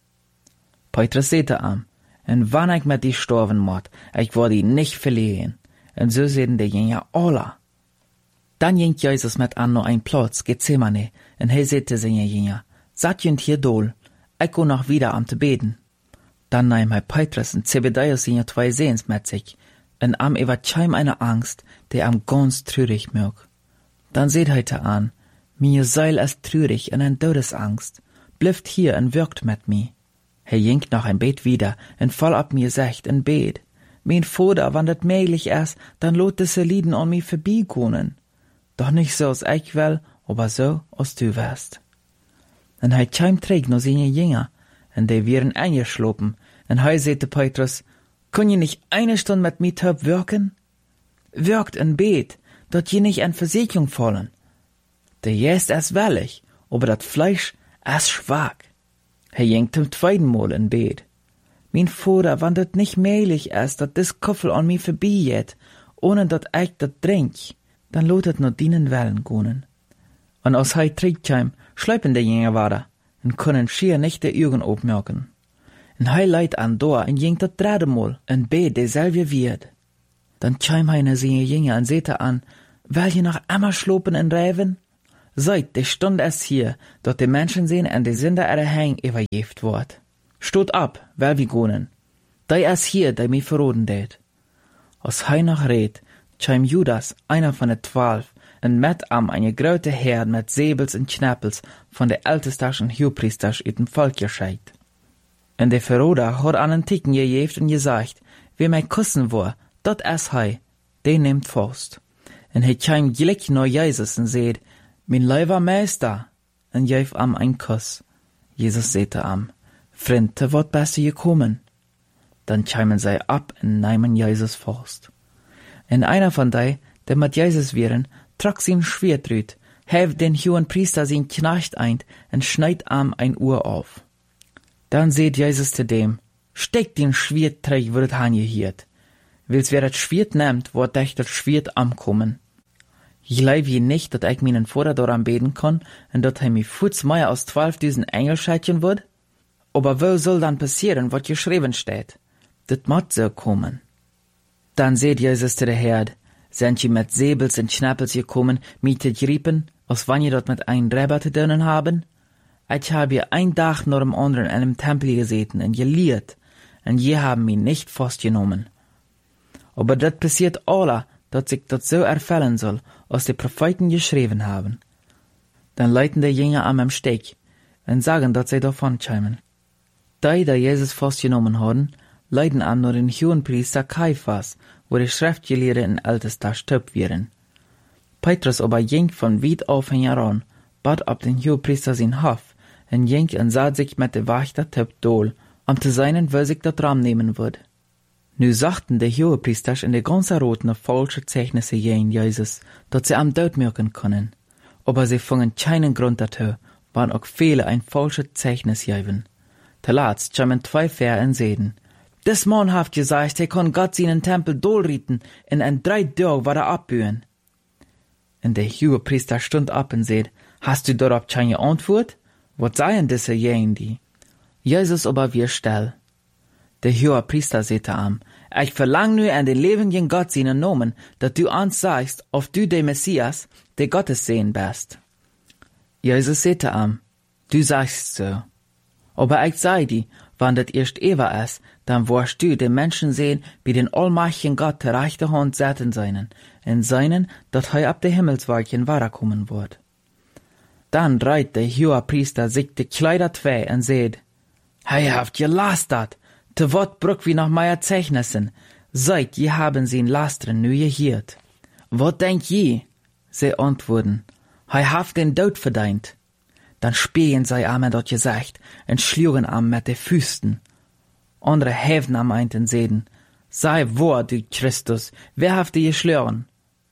Petrus seht da am, und wann ich mit die storven mod, ich war die nicht verlieren. Und so sehen die Jünger alle. Dann ging Jesus mit an noch ein Platz, Gethsemane, und he sehte seine Jünger, sat jünd hier dol, ich go noch wieder am te beten. Dann nahm he Petrus und Zebedäus seine 2 Sehens mit sich, und am über scheim eine Angst, der am ganz trürig mög. Dann seht heute an, mir Seil ist trürig und ein Todesangst, blifft hier und wirkt mit mi. He jinkt noch ein Bet wieder, und voll ab mir secht und bet. Mein Vater, wann das möglich ist, dann lot diese Lieden an mich vorbeikommen. Doch nicht so, als ich will, aber so, als du wärst. Und he scheim trägt noch seine Jünger, und die wären eingeschlopen, und he sagte Petrus, kann je nicht eine Stunde mit mir töp wirken? Wirkt und bet, dort je nicht an Versicherung fallen. Der Jäst ist wellig, aber das Fleisch ist schwach. He jingt zum 2. Mal in bet. Mein Vater, wann das nicht möglich ist, dat dis Koffel an mi vorbeigeht, ohne dat ich dat trink, dann lotet nur dienen Wellen gonen. Und als hei trägtscheim, schleipen de Jünger weiter, und können schier nicht de Augen aufmerken. Und hei leit an Dor, und jingt dat 3. Mal, und bet derselbe wird. Dann scheim heine seine Jünger und sehte an, will je noch immer schlopen und räven? Seid, die Stunde ist hier, dort die Menschen sehen und die Sünder ihre Hang übergeft wird. Stot ab, weil wir gehen. Der ist hier, der mich verroden det. Als hij noch redt, chim Judas, einer von den 12, und mit am eine große Herde mit Säbels und Knäppels von der Ältesters und Hohepriesters uit dem Volk gescheit. Und der Verroder hat an den Ticken gejeft und gesagt, wer mich kussen will, dat is hij, den nimmt fast. Und hij chim gleich nach Jesus und sagt, mein lieber Meister, und gef am ein Kuss. Jesus sagte am, Freund, wat bist du gekommen? Dann chimen sie ab und nehmen Jesus fast. Und einer von die, der mit Jesus wären, trug sein Schwert rüt, heft den hohen Priester sein Knecht ein und schneid am ein Uhr auf. Dann seht Jesus zu dem, steck den Schwert träg, wird angehiert. Wils wer das Schwert nimmt, wird euch das Schwert ankommen. Ich leib je nicht, dat ich meinen Vater daran beten kann, und dat er mich futs mehr als 12.000 Engel scheitchen wird? Aber wo soll dann passieren, wat geschrieben steht? Dat moet so kommen. Dann seht Jesus zu der Herd, sind je mit Säbels und Schnappels gekommen, mich zu griepen, als wann je dort mit ein Räber zu dönen haben? Ich hab je ein Tag nach dem anderen in einem Tempel gesessen und gelehrt, und je haben mich nicht festgenommen. Aber dat passiert alle, dat sich dat so erfüllen soll, als die Propheten geschrieben haben. Dann leiten die Jünger am Steg und sagen, dass sie davon schämen. Die Jesus festgenommen haben, leiden an nur den Hohenpriester Kaiphas, wo die Schriftgelehrten in Ältester stirbt wären. Petrus aber ging von weit auf heran, bat ab den Hohenpriester sein Hof, und ging und sah sich mit der Wächter Tipp dohl, zu seinen, wo sich das Raum nehmen würde. Nu sagten die Hohepriester in der ganzen Roten falsche Zeichnisse gegen Jesus, dass sie am Tod merken können. Aber sie fingen keinen Grund dazu, waren auch viele ein falsches Zeichnis geben. Zuletzt kamen 2 Vers in Seden. Des Mann haft gesagt, er kann Gott seinen Tempel dolrieten, und in 3 Tagen war er abbühen. Und der Hohepriester stund ab und sagt, hast du darauf keine Antwort? Was seien diese jenen die? Jesus aber wir still. Der Hohepriester sagte am, ich verlang nu an den lebendigen Gott seinen Namen, dass du uns sagst, ob du der Messias, der Gottes Sohn bist. Jesus sagte am, du sagst so. Aber ich sag dir, wann das erst Eva ist, dann wirst du den Menschen sehen, wie den allmächtigen Gott der rechte Hand setzen seinen, in seinen, dass er ab der Himmelswolken weiterkommen wird. Dann dreht der Hohepriester sich die Kleider 2 und sagt, haft gelastert, te wat brück wie nach meiner Zeichnissen, seid, je haben sie in Lastren nu gehiert. Wat denkt je? Sie antworten, haft den Tod verdient. Dann spähen sie am dort gesagt, und schlugen am mit den Füßen. Andere häfen am einen Seden, sei wahr, du Christus, wer haft die geschlagen?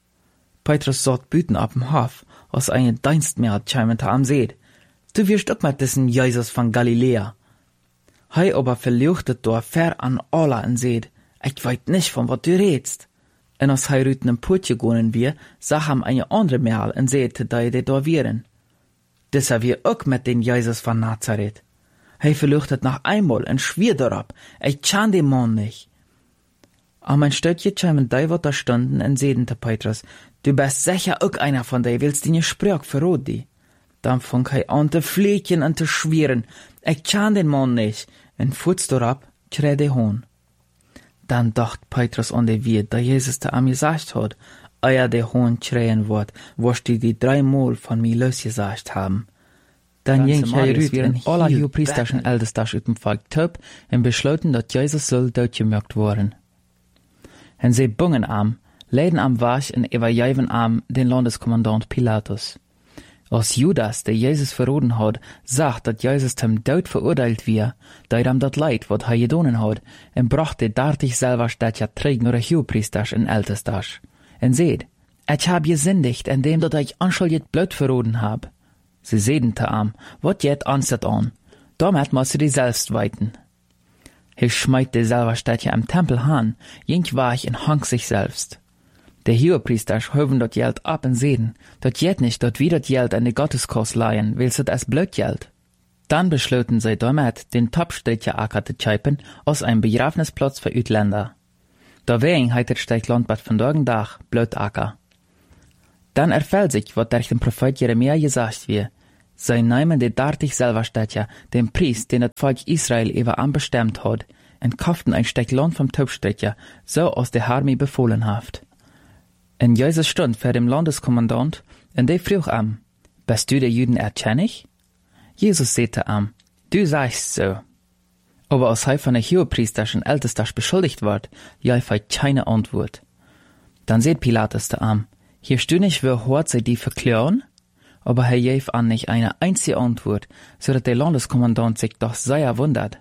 Petrus sagt büten ab dem Hof, als eine Dienstmägd scheinbar am seht. Du wirst auch mit diesen Jesus von Galiläa. Hei aber verluchtet dort fair an alle und seht, ich weiß nicht, von was du redst. Und als hei rüten im Putje gonen wir, sah ham eine andere Merl und seht, da die da wären. Das haben wir auch mit den Jesus von Nazareth. Hei verluchtet noch einmal und schwier darauf, ich kann den Mann nicht. Aber ein Stöckchen schämen die, was da stunden, und sehen zu Petrus, du bist sicher auch einer von die, willst die nicht Sprach verrot die. Dann fang hei an zu fliegen und zu schweren, ich kann den Mann nicht. Und futz darauf, krä de Hohn. Dann dacht Petrus an de Wirt, da Jesus da am gesagt hat, euer de Hohn krähen wird, wirst die 3 Mal von mir losgesagt haben. Dann ging er rüten, alle Hohepriesterschen Ältesters ut dem Volk töp, und beschlossen, dass Jesus soll dotgemögt worden. Und sie bungen am, leiden am Wasch und übergeben am den Landeskommandant Pilatus. Als Judas, der Jesus verroden hat, sagt, dass Jesus zum Tod verurteilt wird, da ihm das Leid, was er getan hat, und brachte dartig selber Städtchen trägen oder Hohepriesters und Ältesters. Und seht, ich hab gesündigt, indem dass ich anschuldigt Blut verroden hab. Sie sehen te am, wat jet ansat an, damit musst du dich selbst weiten. Er schmeit die selber Städtchen am Tempel an, jink war ich und hang sich selbst. Der Hohepriester hoben dort Geld ab und sehen, dort jet nicht dort wieder Geld an die Gotteskost leihen, willst du das blöd Geld. Dann beschlossen sie damit, den Topstädtchen Acker zu scheipen, aus einem Begrafnisplatz für Utländer. Da wegen heitet steigt Landbad von Dach blöd Acker. Dann erfällt sich, was durch den Prophet Jeremia gesagt wird. Sie nehmen die dartig selber Städtja, den Priest, den das Volk Israel über anbestimmt hat, und kauften ein Stück Land vom Taubstädtja, so aus der Armee befohlen haft. In Jesus Stund für dem Landeskommandant, und der frug am, bist du der Juden erkennig? Jesus sagte am, du sagst so. Aber als er von der Hohepriester und Ältester beschuldigt wird, gab er keine Antwort. Dann sagt Pilatus zu am, hier stü nicht, wie hart sie die verklären? Aber er gab an nicht eine einzige Antwort, so dass der Landeskommandant sich doch sehr wundert.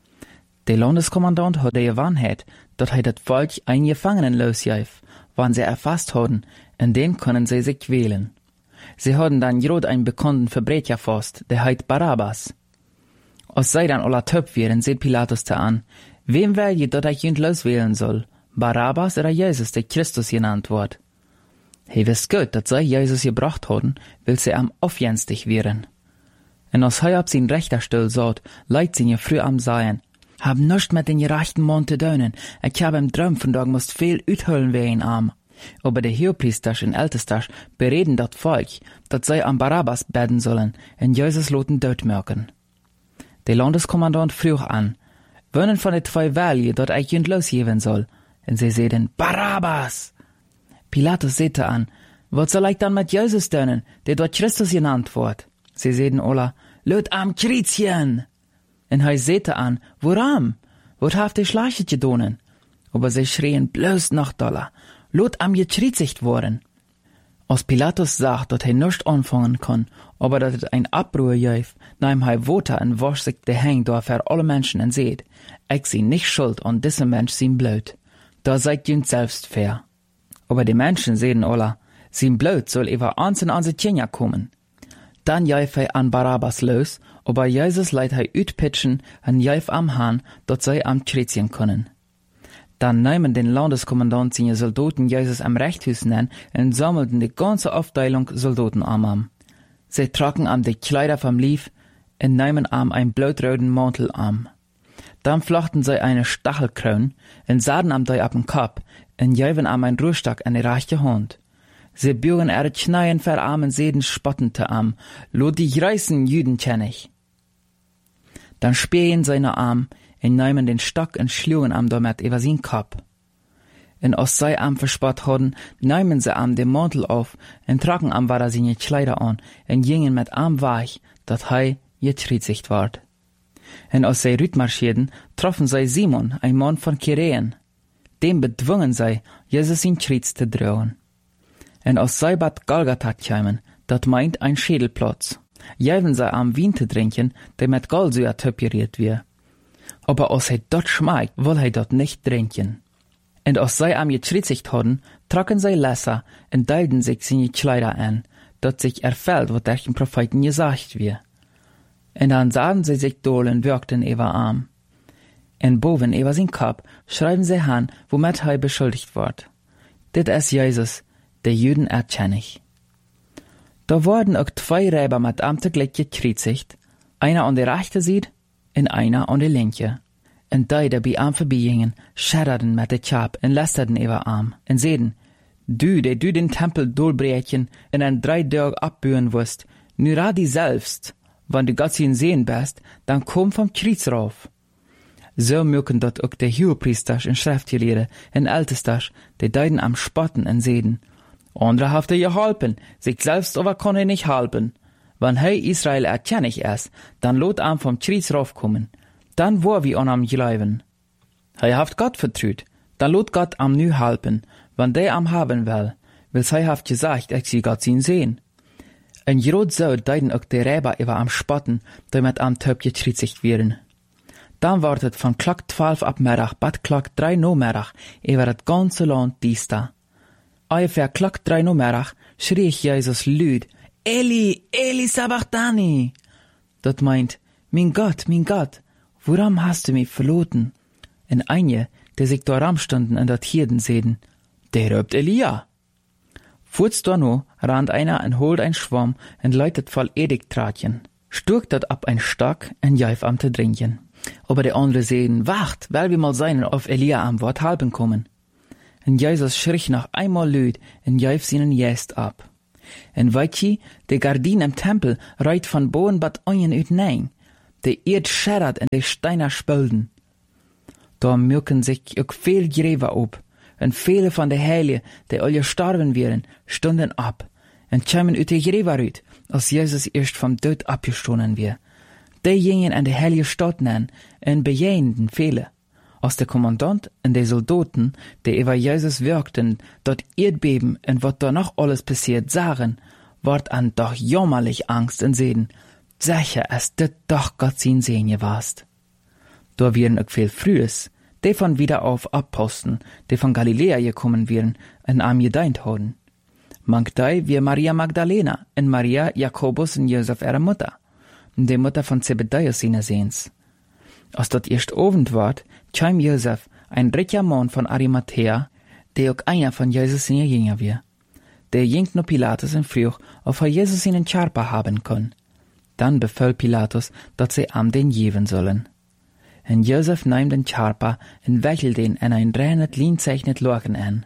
Der Landeskommandant hat die Gewahrheit, dass er das Volk ein Gefangenen losgab, wann sie erfasst haben, in den können sie sich wählen. Sie haben dann gerade einen bekannten Verbrecher fast, der heißt Barabbas. Als sie dann alle töp wären, sieht Pilatus da an, wem will je, dass ich ihn loswählen soll, Barabbas oder Jesus, der Christus genannt wird? He wisst gut, dass sie Jesus gebracht haben, will sie am aufjenstig wären. Und als er ab sein rechter Stuhl saht, leid sie ihr früh am Seien, hab nischt mit den gerechten Mann zu dönen, ich hab im Traum von Tag musst viel uthüllen wie ein Arm. Aber der Hohepriester und Ältester bereden dat Volk, dat sie am Barabbas beten sollen, und Jesus loten dort merken. Der Landeskommandant frug an, wollen von den zwei Wählen, dat ich ihn losgeben soll? Und sie sehen, Barabbas! Pilatus sagte an, was soll ich dann mit Jesus tun, der dort Christus genannt wird? Sie sehen alle, lot am Kreuzchen! Und er sagte an, woran? Wat haft ihr Schleiche gedonen? Aber sie schrien bloß noch doller, lot am gekreuzigt worden. Als Pilatus sagt, dass er nicht anfangen kann, aber dass es ein Abruhe gab, nahm er Water und wasch sich die Hände da für alle Menschen und seht, ich sie nicht schuld an diesem Mensch sein Blut. Da seid ihr selbst fair. Aber die Menschen sehen alle, sein Blut soll über ans und ans Tjenja kommen. Dann gab er an Barabbas los, aber Jesus leiht er utpitchen und gab am Hahn, dass sie am Kreuzchen können. Dann nahmen den Landeskommandant seine Soldaten Jesus am Rechthaus nennen und sammelten die ganze Aufteilung Soldaten am. Sie tragen am die Kleider vom Lief und nahmen am einen blutroten Mantel am. Dann flochten sie eine Stachelkrone und sahen am die ab den Kopf und gaben am einen Ruhestock an die rechte Hand. Sie bürgen ihre Kneien für armen Seden spottente am, lot die reißen Juden kenn ich. Dann spähen seine Arm und nahmen den Stock und schlugen am damit über sein Kopf. Und als sie am verspott hatten, nahmen sie am den Mantel auf und tragen am wieder seine Kleider an und gingen mit am weich, dat gekreuzigt ward. Und als sie rütmarschierten, troffen sie Simon, ein Mann von Kyreen. Dem bedwungen sie, Jesus in Kreuz zu drohen. Und als sie bad Golgatha kämen, dat meint ein Schädelplatz, gaben sie am Wein zu trinken, der mit Galsäure temperiert wird. Aber als er dort schmeckt, will er dort nicht trinken. Und als sie am gekreuzigt hatten, trocken sie Lesser und teilten sich seine Kleider an, dat sich erfällt, was durch den Propheten gesagt wird. Und dann sahen sie sich dohlen, wirkten über Arm. Und boven über sein Kopf schreiben sie an, womit er beschuldigt wird. Dit ist Jesus, der Juden erkennig. Da wurden auch zwei Räber mit am tegleich gekreuzigt, einer an der rechten Seite und einer an der linke. Und die, die bei am vorbeigingen, schadderten mit der Chap und lästerten über Arm und sehen, du, der du den Tempel durchbrechen und in 3 Tagen abbühen wirst, nur radi selbst, wenn du Gott ihn sehen bist, dann komm vom Kreuz rauf. So mögen dort auch der Hohepriester und Schriftgelehrte und Ältester, die deiden am Spotten und sehen, andere haft er geholpen, sich selbst aber kann er nicht halten. Wenn er Israel erkennig ist, dann lot am vom Kreuz raufkommen. Dann wo wir an am glauben. Er haft Gott vertraut, dann lot Gott am nu halpen, wenn der am haben will, weil er haft gesagt, ich sie Gott ihn sehen. Und gerade so deiden auch die Räber über am Spotten, damit am Töp gekreuzigt werden. Dann wartet von Klock 12 ab Mittag bis Klock 3 no Mittag über das ganze Land dies da. Ungefähr Klock 3 no Mittag schrie Jesus laut, Eli, Eli sabachthani. Das meint, mein Gott, warum hast du mich verloren? Und einige, die sich da ramstanden und dat Hirden sehen, der röpt Elia. Furz da no, rannt einer und holt ein Schwamm und leitet voll Edigtratchen, sturkt dat ab ein Stock und jaif am zu trinken. Aber die andere sehen, wacht, weil wir mal seinen auf Elia am Wort halben kommen. Und Jesus schrie noch einmal laut und jaif seinen Jest ab. En weet je, de gardien im Tempel reit van boven bat ojen uit nein. De Erd scheddert en de Steiner spulden. Da merken sich ook veel Gräber op. En viele van de Heiligen, die al gestorben wären, stunden ab. En kwamen uit de Gräber uit, als Jesus erst vom Tod abgestoßen wär. Die gingen an de Heilige Stadt nennen, en bejahenden viele. Als der Kommandant en de Soldaten, die über Jesus wirkten, dort Erdbeben en wat da noch alles passiert sahen, ward an doch jammerlich Angst en seden, sicher, es dit doch Gott sein Sehen gewast. Da wären auch viel Frühes, die von wieder auf Aposteln, die von Galiläa gekommen wären, en am gedient hadden. Manch dei wie Maria Magdalena en Maria, Jakobus en Josef ihre Mutter, die Mutter von Zebedäus seine Sehens. Als dat erst Abend ward, kam Josef, ein reicher Mann von Arimathea, der auch einer von Jesus seine Jünger war. Der ging nur Pilatus und frug, ob er Jesus in den Charpa haben kann. Dann befahl Pilatus, dass sie am den geben sollen. En Josef nahm den Charpa en wechel den en ein renet lienzeichnet Lochen an.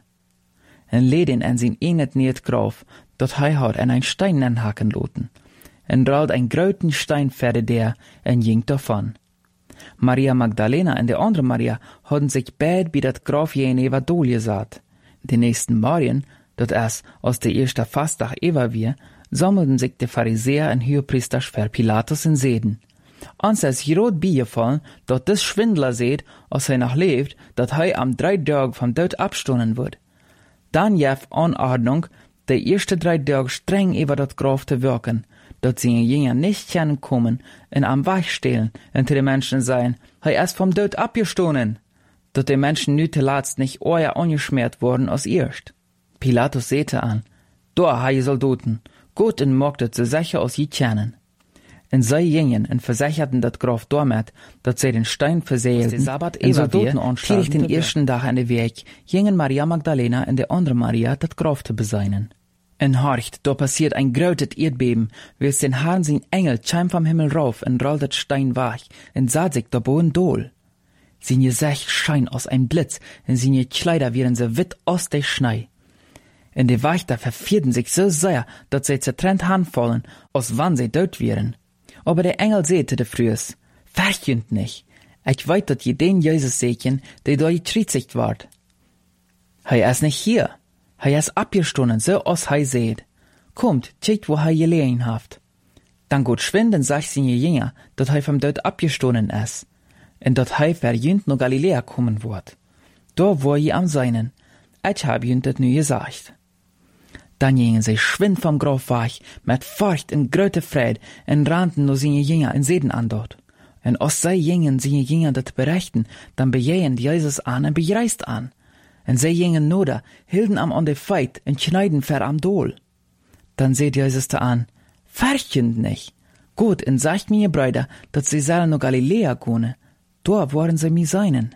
En led den en zijn enet niet graf, dat hij had en ein Stein anhaken loten. En rollt ein groten Stein verder der en ging davon. Maria Magdalena en de andere Maria hadden sich beid bij dat Graf Eva dool gesaat. De nächsten Morgen, dat es als de eerste Fastdag Eva wir, sammelten sich de Pharisäer en Hohepriesters für Pilatus en seden. Ons is groot bijgevallen dat des Schwindler seht, als hij nog leeft, dat hij am 3 Tagen vom Tod abstoßen wird. Dann jef Anordnung, de eerste 3 Tage streng über dat Graf te wirken, dat sie Jünger nicht können kommen en am Weg stehlen en te de Menschen sagen, hij is vom Tod abgestoßen, dat de Menschen nu te laatst nicht euer angeschmiert worden als erst. Pilatus sehte an, da hei Soldaten, gut en mogtet ze sicher als je kennen. En zij gingen en versicherten dat Graf damit, dat zij den Stein verseelten, en Soldaten anstieg den ersten Tag an de Weg, gingen Maria Magdalena en de andere Maria dat Graf te beseinen. En horcht, da passiert ein grautet Erdbeben, wie den Herrn sein Engel scheim vom Himmel rauf en rollt dat Stein wach, en sah sich da boven dohl. Sein Gesicht schein aus ein Blitz, en seine Kleider wären so witt aus de Schnee. En de Wächter verfierten sich so sehr, dat sie zertrennt handfallen, als wann sie dort wären. Aber der Engel sehte de frühes, verchünd nicht, ich weiß, dat je den Jesus sehen, der da getrizigt ward. Hij is nicht hier, hij is abgestoßen, so als hij seht. Kommt, checkt, wo hij gelegen haft. Dann gut schwinden, sagt seine Jünger, dat hij vom Tod abgestoßen is, en dat hij verjünd no Galiläa kommen wird. Da war je am Seinen, ich hab jünd dat nu gesagt. Dann gingen sie schwind vom Graf weg, mit Furcht und grote Freude, en rannten nur seine Jünger en seden an dort. En als sie gingen seine Jünger dat berichten, dann bejehen Jesus an en bereist an. En sie gingen noder, hielden am an de Feit en schneiden ver am Dohl. Dann seht Jesus da an, verchend nicht. Gut, en sagt mir, Brüder, dat sie sollen no Galiläa gehen. Da waren sie mi seinen.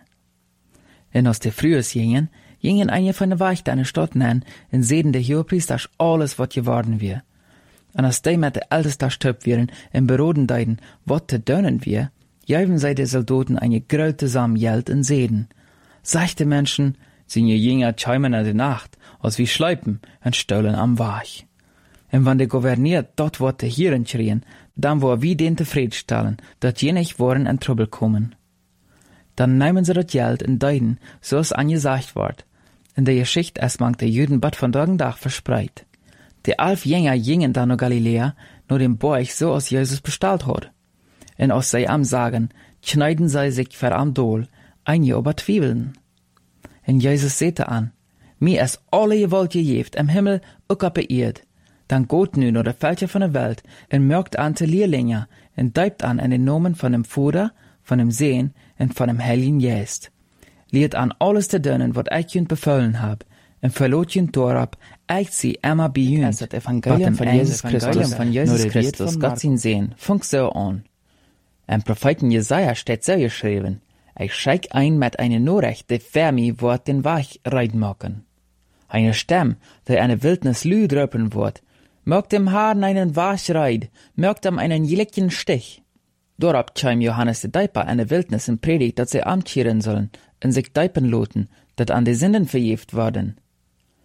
En als de frühes gingen einige von der Wächter eine Stadt nennen und sehen der Hohepriester alles, was geworden wir. Und als die mit der Ältesten stöp wären und beroden deiden, was te dönen wir, geben sie den Soldaten eine grölte Samm Geld und seden. Seichte Menschen, seine Jünger schäumen in der Nacht, als wie schleipen und stollen am Weg. Und wenn der Gouverneur dort Worte hierin schrien, dann war wie den zufriedenstellen, dat je nicht waren in Trouble kommen. Dann nehmen sie das Geld und deiden, so es angesagt ward. In der Geschichte es mang der Juden bad von Tag verspreit. Die 11 Jünger gingen dann nach Galiläa, nur dem Borch so als Jesus bestellt hat. Und als sie am sagen, schneiden sie sich ver am Dohl, einige aber Zwiebeln. Und Jesus sehte an, mir ist alle Gewalt gegeben, im Himmel auch auf der Erde. Dann geht nu nur der Völker von der Welt, und merkt an die Lehrlinge, und deibt an den Namen von dem Vater, von dem Sehen und von dem Heiligen Geist. Liet an alles te dönen, wat ich jünd befohlen hab, en verlot jünd dorab, ich sie immer bejünd, als das Evangelium von Jesus Christus, Gott sein Sehen, fängt so an. Im Propheten Jesaja steht so geschrieben, ich scheik ein mit einer Nachricht, die für mich wird den Weg reiten machen. Eine Stimme, die eine Wildnis Lüd röpen wird, mögt dem Herrn einen Weg reit, mögt ihm einen jeligen Stich. Dorab kam Johannes de Deiper eine Wildnis in Predigt, dass sie amtieren sollen, und sich deipen loten, dat an die Sinnen verjeft worden.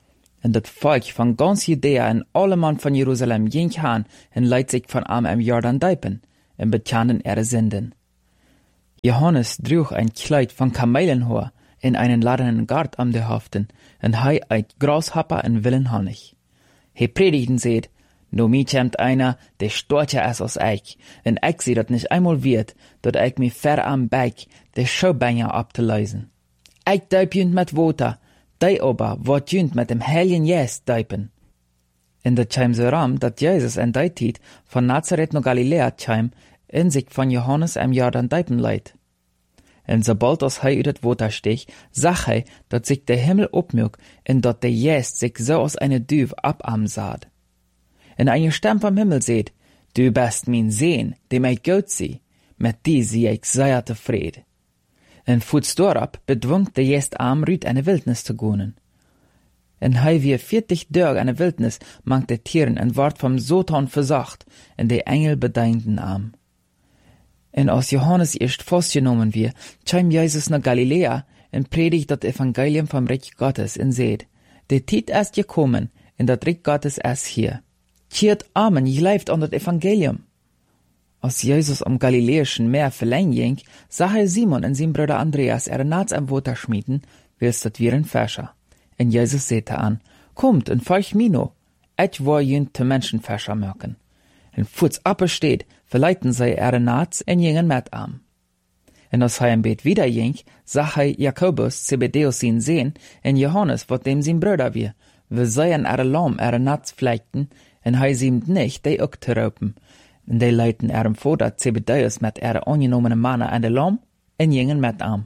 En dat Volk van ganz Judäa en alle man van Jerusalem ging haan en leidt zich van am Jordan dijpen en bekenden ihre Sünden. Johannes droeg ein Kleid van Kamelenhoor en einen ladenen Gart am de Haften en hij eit Grashopper en willen Honig. Hij predigten seht, no mi kämt einer, der stortje es aus eich, en ich seh dat nicht einmal wird, dat ich mi ver am Beik, de Schaubenger abzuleisen. Ich duip junt met Water, die aber wat junt met dem Heiligen Geist duipen. En dat käm so ram, dat Jesus en die Tijd van Nazareth naar Galilea käm, en sich van Johannes am Jordan duipen leidt. En sobald als hij uit het water steeg, zag hij dat zich de Himmel opmuk en dat de Geist sich so aus eine Duif abam saad. En eine Stem vom Himmel seht, du bist mein Sehn, dem ich gut zie, met die zie ich sehr tevreden. En voets daarop bedwongt de Geist am Rüd eine Wildnis te gonen. En hij wie 40 Dörg eine Wildnis mangt de Tieren en ward vom Satan versacht, en de Engel bedeinten am. En als Johannes erst festgenommen wir, käm Jesus nach Galilea en predigt dat Evangelium vom Reich Gottes en seht, de Tijd ist gekommen, en dat Reich Gottes ist hier. Keert Amen, je leeft an dat Evangelium. Als Jesus am Galiläischen Meer verläng ging, sah er Simon en zijn Bruder Andreas Naats am Water schmieden, willst dat wir ein Fäscher. En Jesus sehte an, kommt en folgt mino, ich wo jünt te Menschenfäscher möken. En voets appe steht, verleiten sie Naats en gingen met am. En als hij een beet wieder ging, sah hij Jakobus, Zebedeus zijn Sehn, en Johannes, wat dem zijn Bruder wir, we seien Lam Naats flechten, en hij siemt nicht, die ook te ropen. En die leiten Vater Zebedeus met angenommene mannen aan de Lam, en gingen met am.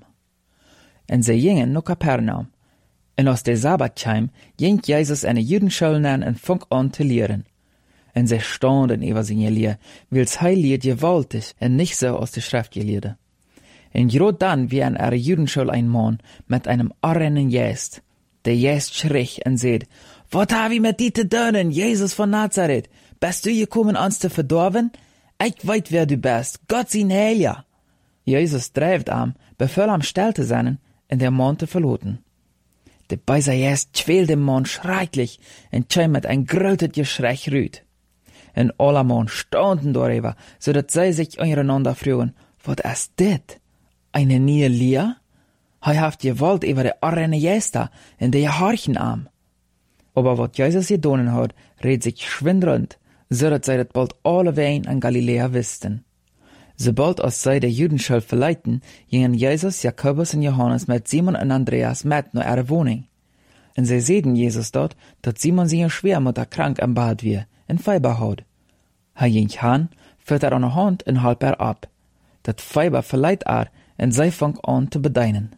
En ze gingen naar Kapernaum. En als de Sabbat kwam, ging Jesus eine Judenschule aan en fang an te leren. En ze standen über seine Lehr, wils hij leert gewaltig en nicht so aus der Schrift geleerde. En grad dann wie an Judenschule ein Mann mit einem armen Geist. Der Geist schrie en seht, wat hab ich mit die te doen, Jesus von Nazareth? Bist du gekommen, uns zu verdorven? Ich weet wer du bist, Gott sein Heiliger. Jesus dreift am, befahl am still zu sein, en der Mann zu verloten. Der böse Geist quält dem Mann schrecklich, en käm mit ein grötet Geschrei rüt. En alle Mann standen darüber, so dat sie sich untereinander frühen, wat ist dit? Eine neue Lehr? Hij haft gewollt über de arme Geister en de Harchen am. Aber wat Jesus gedonen hat, red sich schwind rund, so dat sie dat bald alle wein an Galilea wisten. Sobald als sie de Judenschule verleiten, gingen Jesus, Jakobus en Johannes mit Simon en Andreas mit naar ihre Wohnung. En sie sehen Jesus dort, dat Simon seine Schwiegermutter krank am Bad wie, en Fieber hat. Hij ging han, führt an der Hand en halb ab. Dat Fieber verleiht en zij fang an te bedeinen.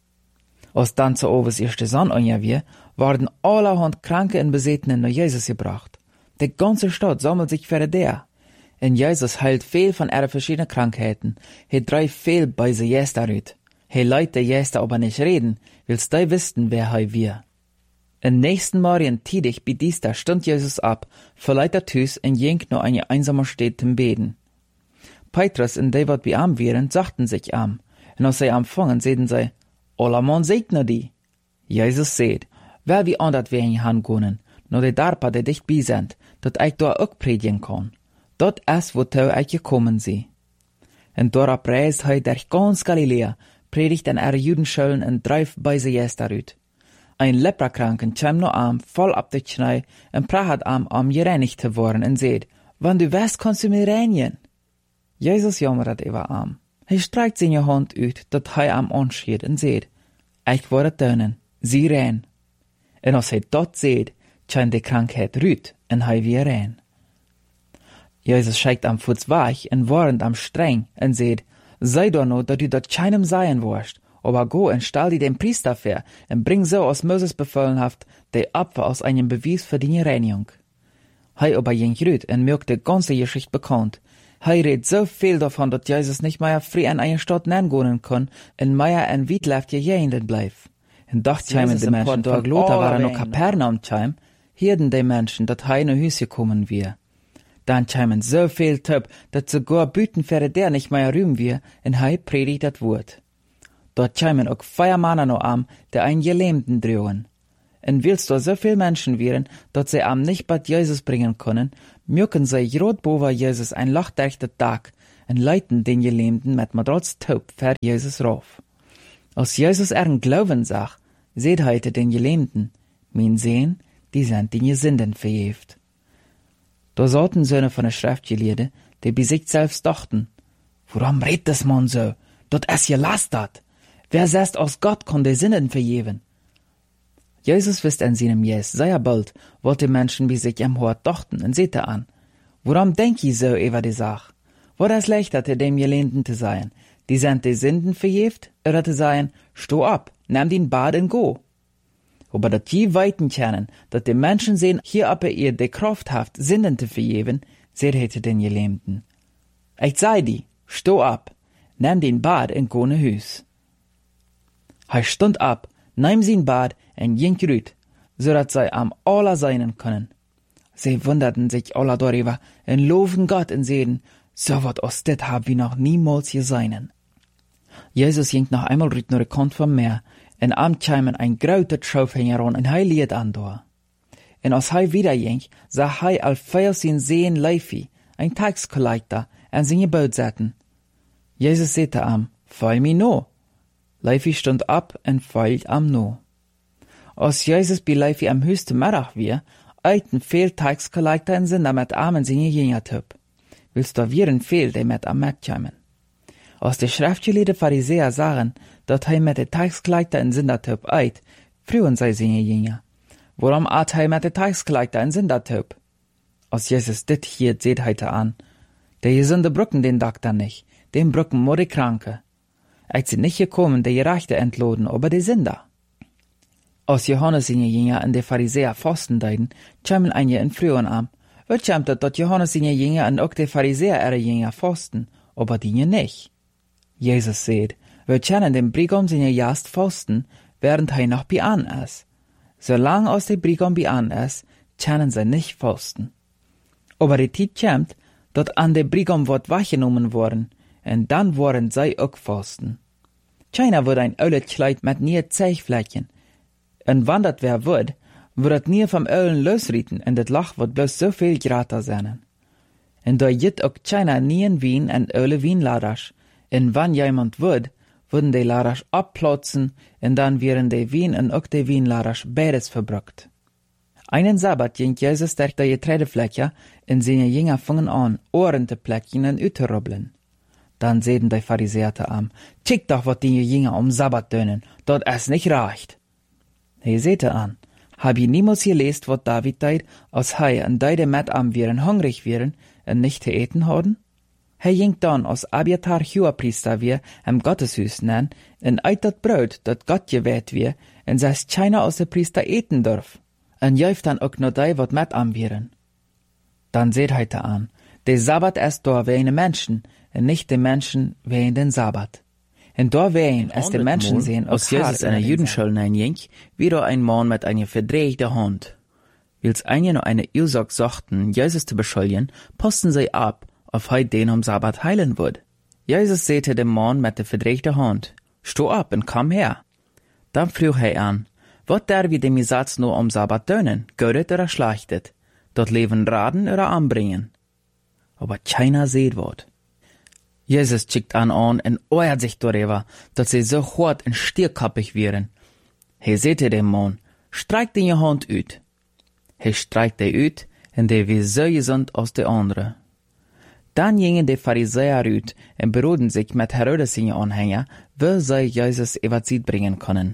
Als dann zu Oves erste Sonne anja wie, waren allerhand Kranke en Besetenen naar Jesus gebracht. De ganze Stadt sammelt sich für der. En Jesus heilt viel von ihre verschiedenen Krankheiten. Hij dreift viel bei se Geister uit. Hij leidt de Geister aber nicht reden, willst die wissen, wer hij wir. En nächsten Morgen tidig bei dieser stund Jesus ab, verleiht er Tüs en ging nur eine einsame Stätte zum Beten. Petrus en die wat bei am wären, sagten sich am. En als sie empfangen, sehen sie, Alla man segne die. Jesus seht, wer wie andert wir in han gonen, no de darpa de dicht bi sind, dat ich da ook predigen kann. Dat is wozu ich gekommen sie. En dora reist hij durch ganz Galilea, predigt an Judenschulen en dreift bei se Geister uit. Ein Leprakranken käm no am, voll ab de Knie, en prahat am gereinigt te worden en seht, wann du wärst, kannst du mir reinigen. Jesus jammert über am. Hij streikt seine Hand uit, dat hij am anschiet en seht, ich worde dönen, sie rein. En als hij dat seht, käm de Krankheit rüt, en hij weer rein. Jesus scheikt am Fuß weich en warend am streng en seht, sei doch no, dat du dat keinem seien wirst, aber go en stall die dem Priester ver en bring so aus Moses befohlen haft, de Opfer aus einem Beweis für die Reinigung. Hij aber ging rüt en mögt de ganze Geschichte bekannt. Hij redt so viel davon, dat Jesus nicht mehr frei an eine Stadt nennen kann, en mehr en Wiedleft jehenden bleif. En dacht cheimen de Menschen, da Lothar waren noch Kapernaum cheim, hierden de Menschen, dat hij nach Hüs gekommen wir. Dann cheimen so viel Töp, dat sogar Büten für der nicht mehr rühmen wir, en hij predigt dat Wort. Dort cheimen auch 4 Männer noch am, der einen Gelähmten drohen. Und willst du so viel Menschen wären, dass sie am nicht bei Jesus bringen können, mögen sie grad boven Jesus ein lachdechter Tag und leiten den Gelähmten mit Madrots Taub für Jesus rauf. Als Jesus ihren Glauben sah, seht heute den Gelähmten, mein Sehen, die sind den Sünden verjäft. Da saßen Söhne von der Schriftgelehrten, die bei sich selbst dachten, warum redet das Mann so? Dat ist gelastert. Wer sagt, aus Gott kann die Sünden vergeben? Jesus wisst in seinem Jes sehr bald, was die Menschen bei sich im Hort dachten, und seht an. Warum denk ich so über die Sache? War das leichter, dem Gelähmten zu sein, die sind die Sünden verjäft, oder zu sein, steh ab, nimm den Bad und go? Aber dat je weiten kennen, dat die Menschen sehen, hier aber ihr die Kraft haft, Sünden zu vergeben, seht hätte den Gelähmten. Ich sei die, steh ab, nimm den Bad und go ne Hüs. Er stund ab, nahm sein Bad und ging rüt, so dat sie am aller sein können. Sie wunderten sich alle darüber und loben Gott und sehen, so wat aus det hab wir noch niemals gesehen. Jesus ging noch einmal rüt nur Kant vom Meer, und am kämen ein grauter Schaufhänger an, und er liet an da. Und als er wieder ging, sah er al viel sein Sehen Leifi, ein Taxcollector, an seine Boot setzen. Jesus sagte am, folg mir no. Leifi stund ab und folgt am no. Als Jesus bei Leifi am höchsten Mittag war, eiten viel Taxcollector und sind mit Armen seine Jünger töp. Willst du vieren viel, die mit am Markt kämen? Als die Schriftgelehrten Pharisäer sagen, dat er mit den Taxcollector und Sündertöp eit, frühen sei seine Jünger. Warum at er mit den Taxcollector und Sündertöp? Als Jesus dit hier seht heute an, der Gesunde brücken den Doktor nicht, den brücken nur die Kranke. Ich sind nicht gekommen, die Gerechte entloden, aber die Sünder. Als Johannes seine Jünger und die Pharisäer fasten deuten, kämen einige in frühen am. Wird kämt dat Johannes seine Jünger und auch die Pharisäer ihre Jünger fasten, aber die nicht. Jesus seht, wir kennen den Brigam seine Jast fasten, während er noch bei an ist. Solange aus der Brigam bei an ist, kennen sie nicht fasten. Aber die Zeit kommt, dat an der Brigam wird weggenommen worden, und dann worden sie auch fasten. Keiner wird ein öles Kleid mit nie Zeichflächen, und wann dat wer wird nie vom Ölen losrieten, und das Lach wird bloß so viel grater sein. Und da jit auch keiner nie in Wien und Öle Wienladers, und wann jemand würden die Laders abplatzen, und dann wären die Wien und auch die Wienladers beides verbrückt. Einen Sabbat ging Jesus durch die Getreidefläche, und seine Jünger fingen an, Ohren zu plecken und üterrubbeln. Dann sehen die Pharisäer am, kick doch, wat die Jünger am Sabbat tönen, dort es nicht reicht. He sehte an, hab ich niemals gelesen, wat David deid, als hei und deide mit am wären hungrig wären und nicht zu eten haben? Hij ging dann, als Abiatar Hohepriester wir, im Gotteshus nen, und eit dat Brot, dat Gott gewählt wir, und saß keiner aus der Priester eten darf. Und jäuft dann auch noch die, wat mit am wären. Dann seht heute an, der Sabbat ist da wegen Menschen, und nicht die Menschen wegen den Sabbat. Und da wegen es die Menschen sehen, als Jesus in der Judenschule hineinging, wie da ein Mann mit einer verdrehten Hand. Wils einige noch eine Ursache suchten, Jesus zu beschuldigen, posten sie ab, auf heut den am Sabbat heilen wird. Jesus säte dem Mann mit der verdrehten Hand, steh ab und komm her. Dann frug er an, wat der wie dem Satz nur am Sabbat tönen, gödet oder schlachtet, dort leben raden oder anbringen. Aber keiner seht wat. Jesus schickt an und ärgert sich darüber, dass sie so hart und stierkappig wären. He säte dem Mann, streik den Hand ut. He streikt die ut, und der wie so gesund aus der andere. Dann gingen die Pharisäer ut und beruhten sich mit Herodes seine Anhänger, wo sie Jesus Evangelit bringen können.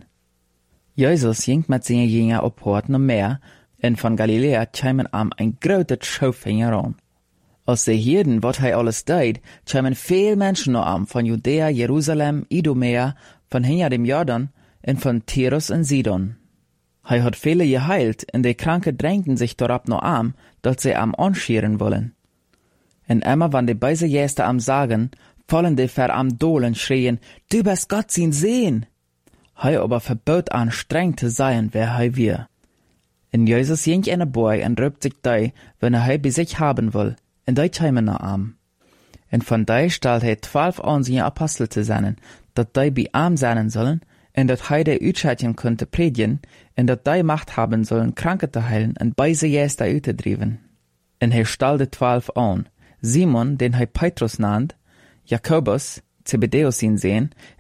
Jesus ging mit seinen Jüngern auf Hort am Meer, und von Galiläa kämen am ein großer Schaufhänger an. Als sie hörten, was er alles deed, kämen viel Menschen noch an, von Judäa, Jerusalem, Idumea, von hinter dem Jordan und von Tyrus und Sidon. Er hat viele geheilt, und die Kranken drängten sich darauf noch an, dass sie am anschieren wollen. Und immer, wenn die beise Gäste am sagen, fallen die ver am Dohlen schrien, du bist Gott sein Sehen. Er aber verbot an, streng zu sein, wer er wir. Und Jesus ging in der Boy und rübt sich die, wenn er bei sich haben will, und die kämen noch am. Und von die stellt 12 an seine Apostel zu sein, dat die bei ihm sein sollen, en dat hij de uitschatjen könnte predigen, en dat die Macht haben sollen, Kranke te heilen en beise Jäste uitzudriven. En hij stal de 12 aan, Simon, den hij Petrus nannt, Jakobus, Zebedeus sin Sohn,